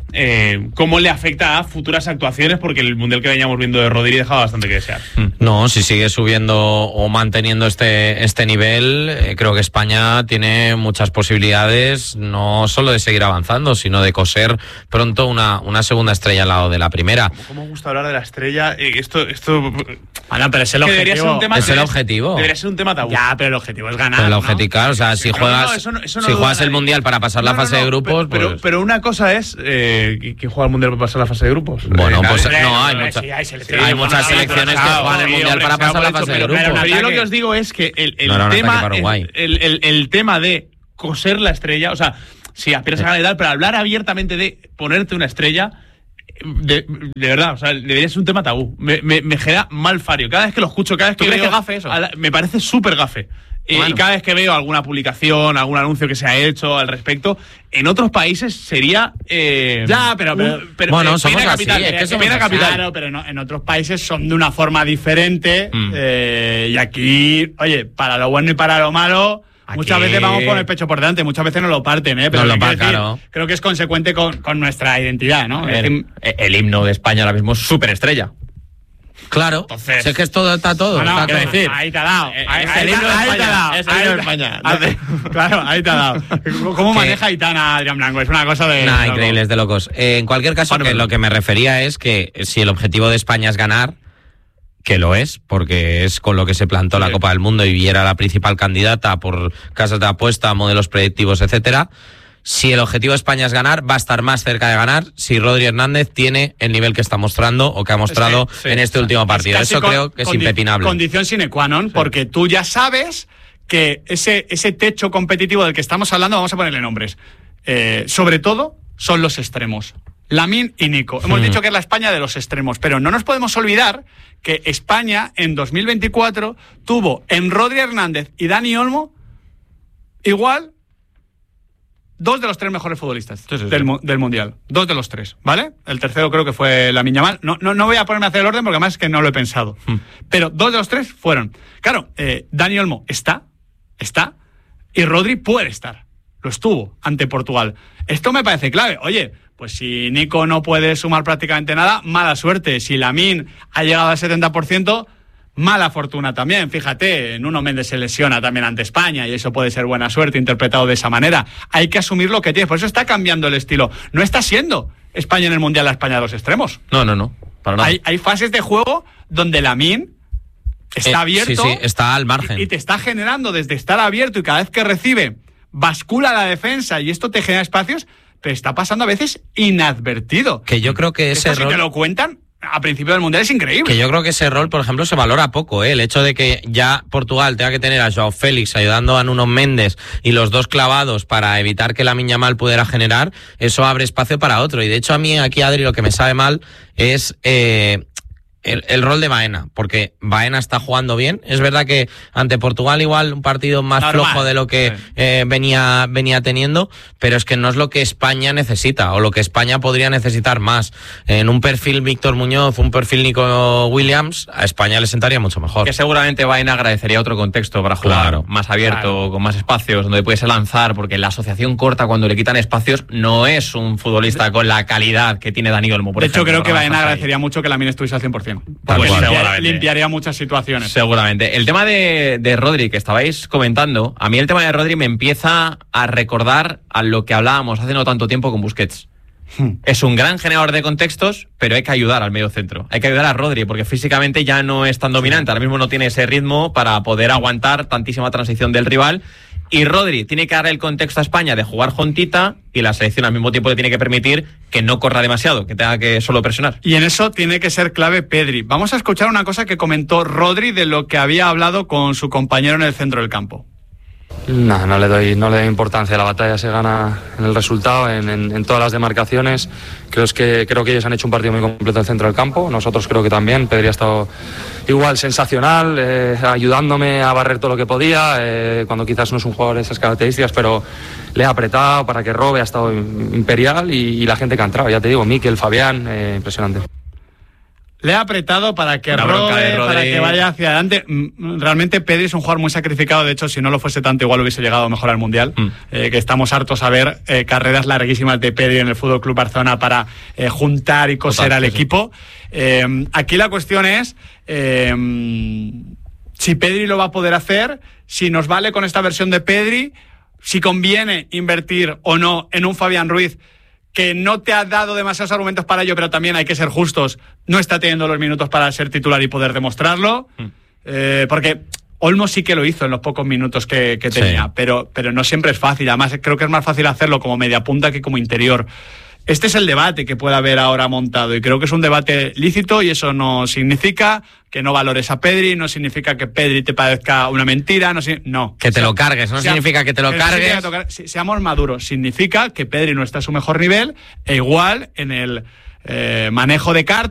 eh, cómo le afecta a futuras actuaciones, porque el Mundial que veníamos viendo de Rodri dejaba bastante que desear. No, si sigue subiendo o manteniendo este, este nivel, eh, creo que España tiene muchas posibilidades, no solo de seguir avanzando, sino de coser pronto una, una segunda estrella al lado de la primera. ¿Cómo me gusta hablar de la estrella? Eh, esto, esto... Ah, no, pero es el objetivo. Ser un tema, es el objetivo. Debería ser un tema tabú. Ya, pero el objetivo es ganar. Pero el ¿no? objetivo, claro, o sea, si pero juegas, no, eso no, eso no si juegas el nadie. Mundial para pasar no, la fase no, no, de grupos, pero, pues... pero una cosa es eh, que juega el Mundial para pasar la fase de grupos. Bueno, eh, pues nadie, no, hay, eh, mucha, sí, hay, sí, hay muchas selecciones que juegan el Mundial para pasar la fase de pero, grupos. pero yo lo que os digo es que el, el, no, no, tema, no, el, el, el, el tema de coser la estrella, o sea, sí, aspiras a ganar y tal, pero hablar abiertamente de ponerte una estrella... De, de verdad, o sea, debería ser un tema tabú. Me, me, me genera mal fario. Cada vez que lo escucho, cada vez que ¿Tú crees veo, que gafe eso? la, me parece súper gafe. Bueno. Y cada vez que veo alguna publicación, algún anuncio que se ha hecho al respecto, en otros países sería... Eh, ya, pero... pero, un, pero bueno, eh, somos pena así, capital, es que eh, somos pena así. capital. Claro, pero no, en otros países son de una forma diferente. Mm. Eh, y aquí, oye, para lo bueno y para lo malo... Aquí... Muchas veces vamos con el pecho por delante, muchas veces nos lo parten, ¿eh? Pero no lo parten, claro. Creo que es consecuente con, con nuestra identidad, ¿no? Ver, el, el himno de España ahora mismo es superestrella. Claro, entonces, si es que es todo, está todo. No, no, está quiero todo. decir, ahí te ha dado. Eh, Ahí, es ahí, el himno de ahí te ha España, dado. es el himno de España. Ahí, claro, ahí te ha dado. ¿Cómo maneja Aitana Adrián Blanco? Es una cosa de... Nah, increíble, es de locos. Eh, en cualquier caso, que lo que me refería es que si el objetivo de España es ganar, que lo es, porque es con lo que se plantó la Copa del Mundo y era la principal candidata por casas de apuesta, modelos predictivos, etcétera. Si el objetivo de España es ganar, va a estar más cerca de ganar si Rodri Hernández tiene el nivel que está mostrando o que ha mostrado es que, sí, en este último partido. Eso con, creo que es impepinable. Condición sine qua non, sí. Porque tú ya sabes que ese, ese techo competitivo del que estamos hablando, vamos a ponerle nombres, eh, sobre todo son los extremos. Lamine y Nico. Hemos hmm. dicho que es la España de los extremos, pero no nos podemos olvidar que España en dos mil veinticuatro tuvo en Rodri Hernández y Dani Olmo igual dos de los tres mejores futbolistas sí, sí, del, sí. del Mundial. Dos de los tres, ¿vale? El tercero creo que fue Lamine Yamal. No, no, no voy a ponerme a hacer el orden porque además es que no lo he pensado. Hmm. Pero dos de los tres fueron. Claro, eh, Dani Olmo está, está, y Rodri puede estar. Lo estuvo ante Portugal. Esto me parece clave. Oye, pues si Nico no puede sumar prácticamente nada, mala suerte. Si Lamine ha llegado al setenta por ciento, mala fortuna también. Fíjate, Nuno Méndez se lesiona también ante España y eso puede ser buena suerte interpretado de esa manera. Hay que asumir lo que tiene. Por eso está cambiando el estilo. No está siendo España en el Mundial la España de los extremos. No, no, no. Para nada. Hay, hay fases de juego donde Lamine está eh, abierto. Sí, sí, está al margen. Y, y te está generando desde estar abierto y cada vez que recibe bascula la defensa y esto te genera espacios, pero está pasando a veces inadvertido. Que yo creo que ese esto, rol... si te lo cuentan a principio del Mundial es increíble. Que yo creo que ese rol, por ejemplo, se valora poco, ¿eh? El hecho de que ya Portugal tenga que tener a Joao Félix ayudando a Nuno Méndez y los dos clavados para evitar que Lamine Yamal pudiera generar, eso abre espacio para otro. Y de hecho a mí aquí, Adri, lo que me sabe mal es... Eh, El, el rol de Baena, porque Baena está jugando bien. Es verdad que ante Portugal igual un partido más Normal. flojo de lo que sí. eh, venía, venía teniendo, pero es que no es lo que España necesita o lo que España podría necesitar más. En un perfil Víctor Muñoz, un perfil Nico Williams, a España le sentaría mucho mejor. Que seguramente Baena agradecería otro contexto para jugar claro. más abierto, claro. con más espacios, donde pudiese lanzar, porque la asociación corta cuando le quitan espacios no es un futbolista con la calidad que tiene Dani Olmo. Por de ejemplo, hecho, creo que Baena agradecería mucho que Lamine estuviese al cien por ciento. Pues limpiar, limpiaría muchas situaciones. Seguramente. El tema de, de Rodri, que estabais comentando, a mí el tema de Rodri me empieza a recordar a lo que hablábamos hace no tanto tiempo con Busquets. Hmm. Es un gran generador de contextos, pero hay que ayudar al medio centro. Hay que ayudar a Rodri, porque físicamente ya no es tan dominante. Ahora mismo no tiene ese ritmo para poder aguantar tantísima transición del rival. Y Rodri tiene que darle el contexto a España de jugar juntita y la selección al mismo tiempo le tiene que permitir que no corra demasiado, que tenga que solo presionar. Y en eso tiene que ser clave Pedri. Vamos a escuchar una cosa que comentó Rodri de lo que había hablado con su compañero en el centro del campo. No, no le doy, no le doy importancia. La batalla se gana en el resultado, en, en, en todas las demarcaciones. Creo, es que, creo que ellos han hecho un partido muy completo en el centro del campo. Nosotros creo que también. Pedri ha estado igual sensacional, eh, ayudándome a barrer todo lo que podía, eh, cuando quizás no es un jugador de esas características, pero le ha apretado para que robe, ha estado imperial y, y la gente que ha entrado. Ya te digo, Mikel, Fabián, eh, impresionante. Le ha apretado para que Una bronca de robe, Rodri. para que vaya hacia adelante. Mm, Realmente Pedri es un jugador muy sacrificado. De hecho, si no lo fuese tanto, igual hubiese llegado mejor al Mundial. Mm. Eh, que estamos hartos a ver eh, carreras larguísimas de Pedri en el F C Barcelona para eh, juntar y coser Total, al sí, sí. equipo. Eh, aquí la cuestión es eh, si Pedri lo va a poder hacer, si nos vale con esta versión de Pedri, si conviene invertir o no en un Fabián Ruiz que no te ha dado demasiados argumentos para ello, pero también hay que ser justos, no está teniendo los minutos para ser titular y poder demostrarlo, mm. eh, porque Olmo sí que lo hizo en los pocos minutos que, que tenía, sí. pero, pero no siempre es fácil. Además, creo que es más fácil hacerlo como media punta que como interior. Este es el debate que puede haber ahora montado y creo que es un debate lícito y eso no significa que no valores a Pedri, no significa que Pedri te parezca una mentira, no, no. Que te o sea, lo cargues, no sea, significa que te lo que cargues. Tocar, si, seamos maduros, significa que Pedri no está a su mejor nivel e igual en el eh, manejo de cartas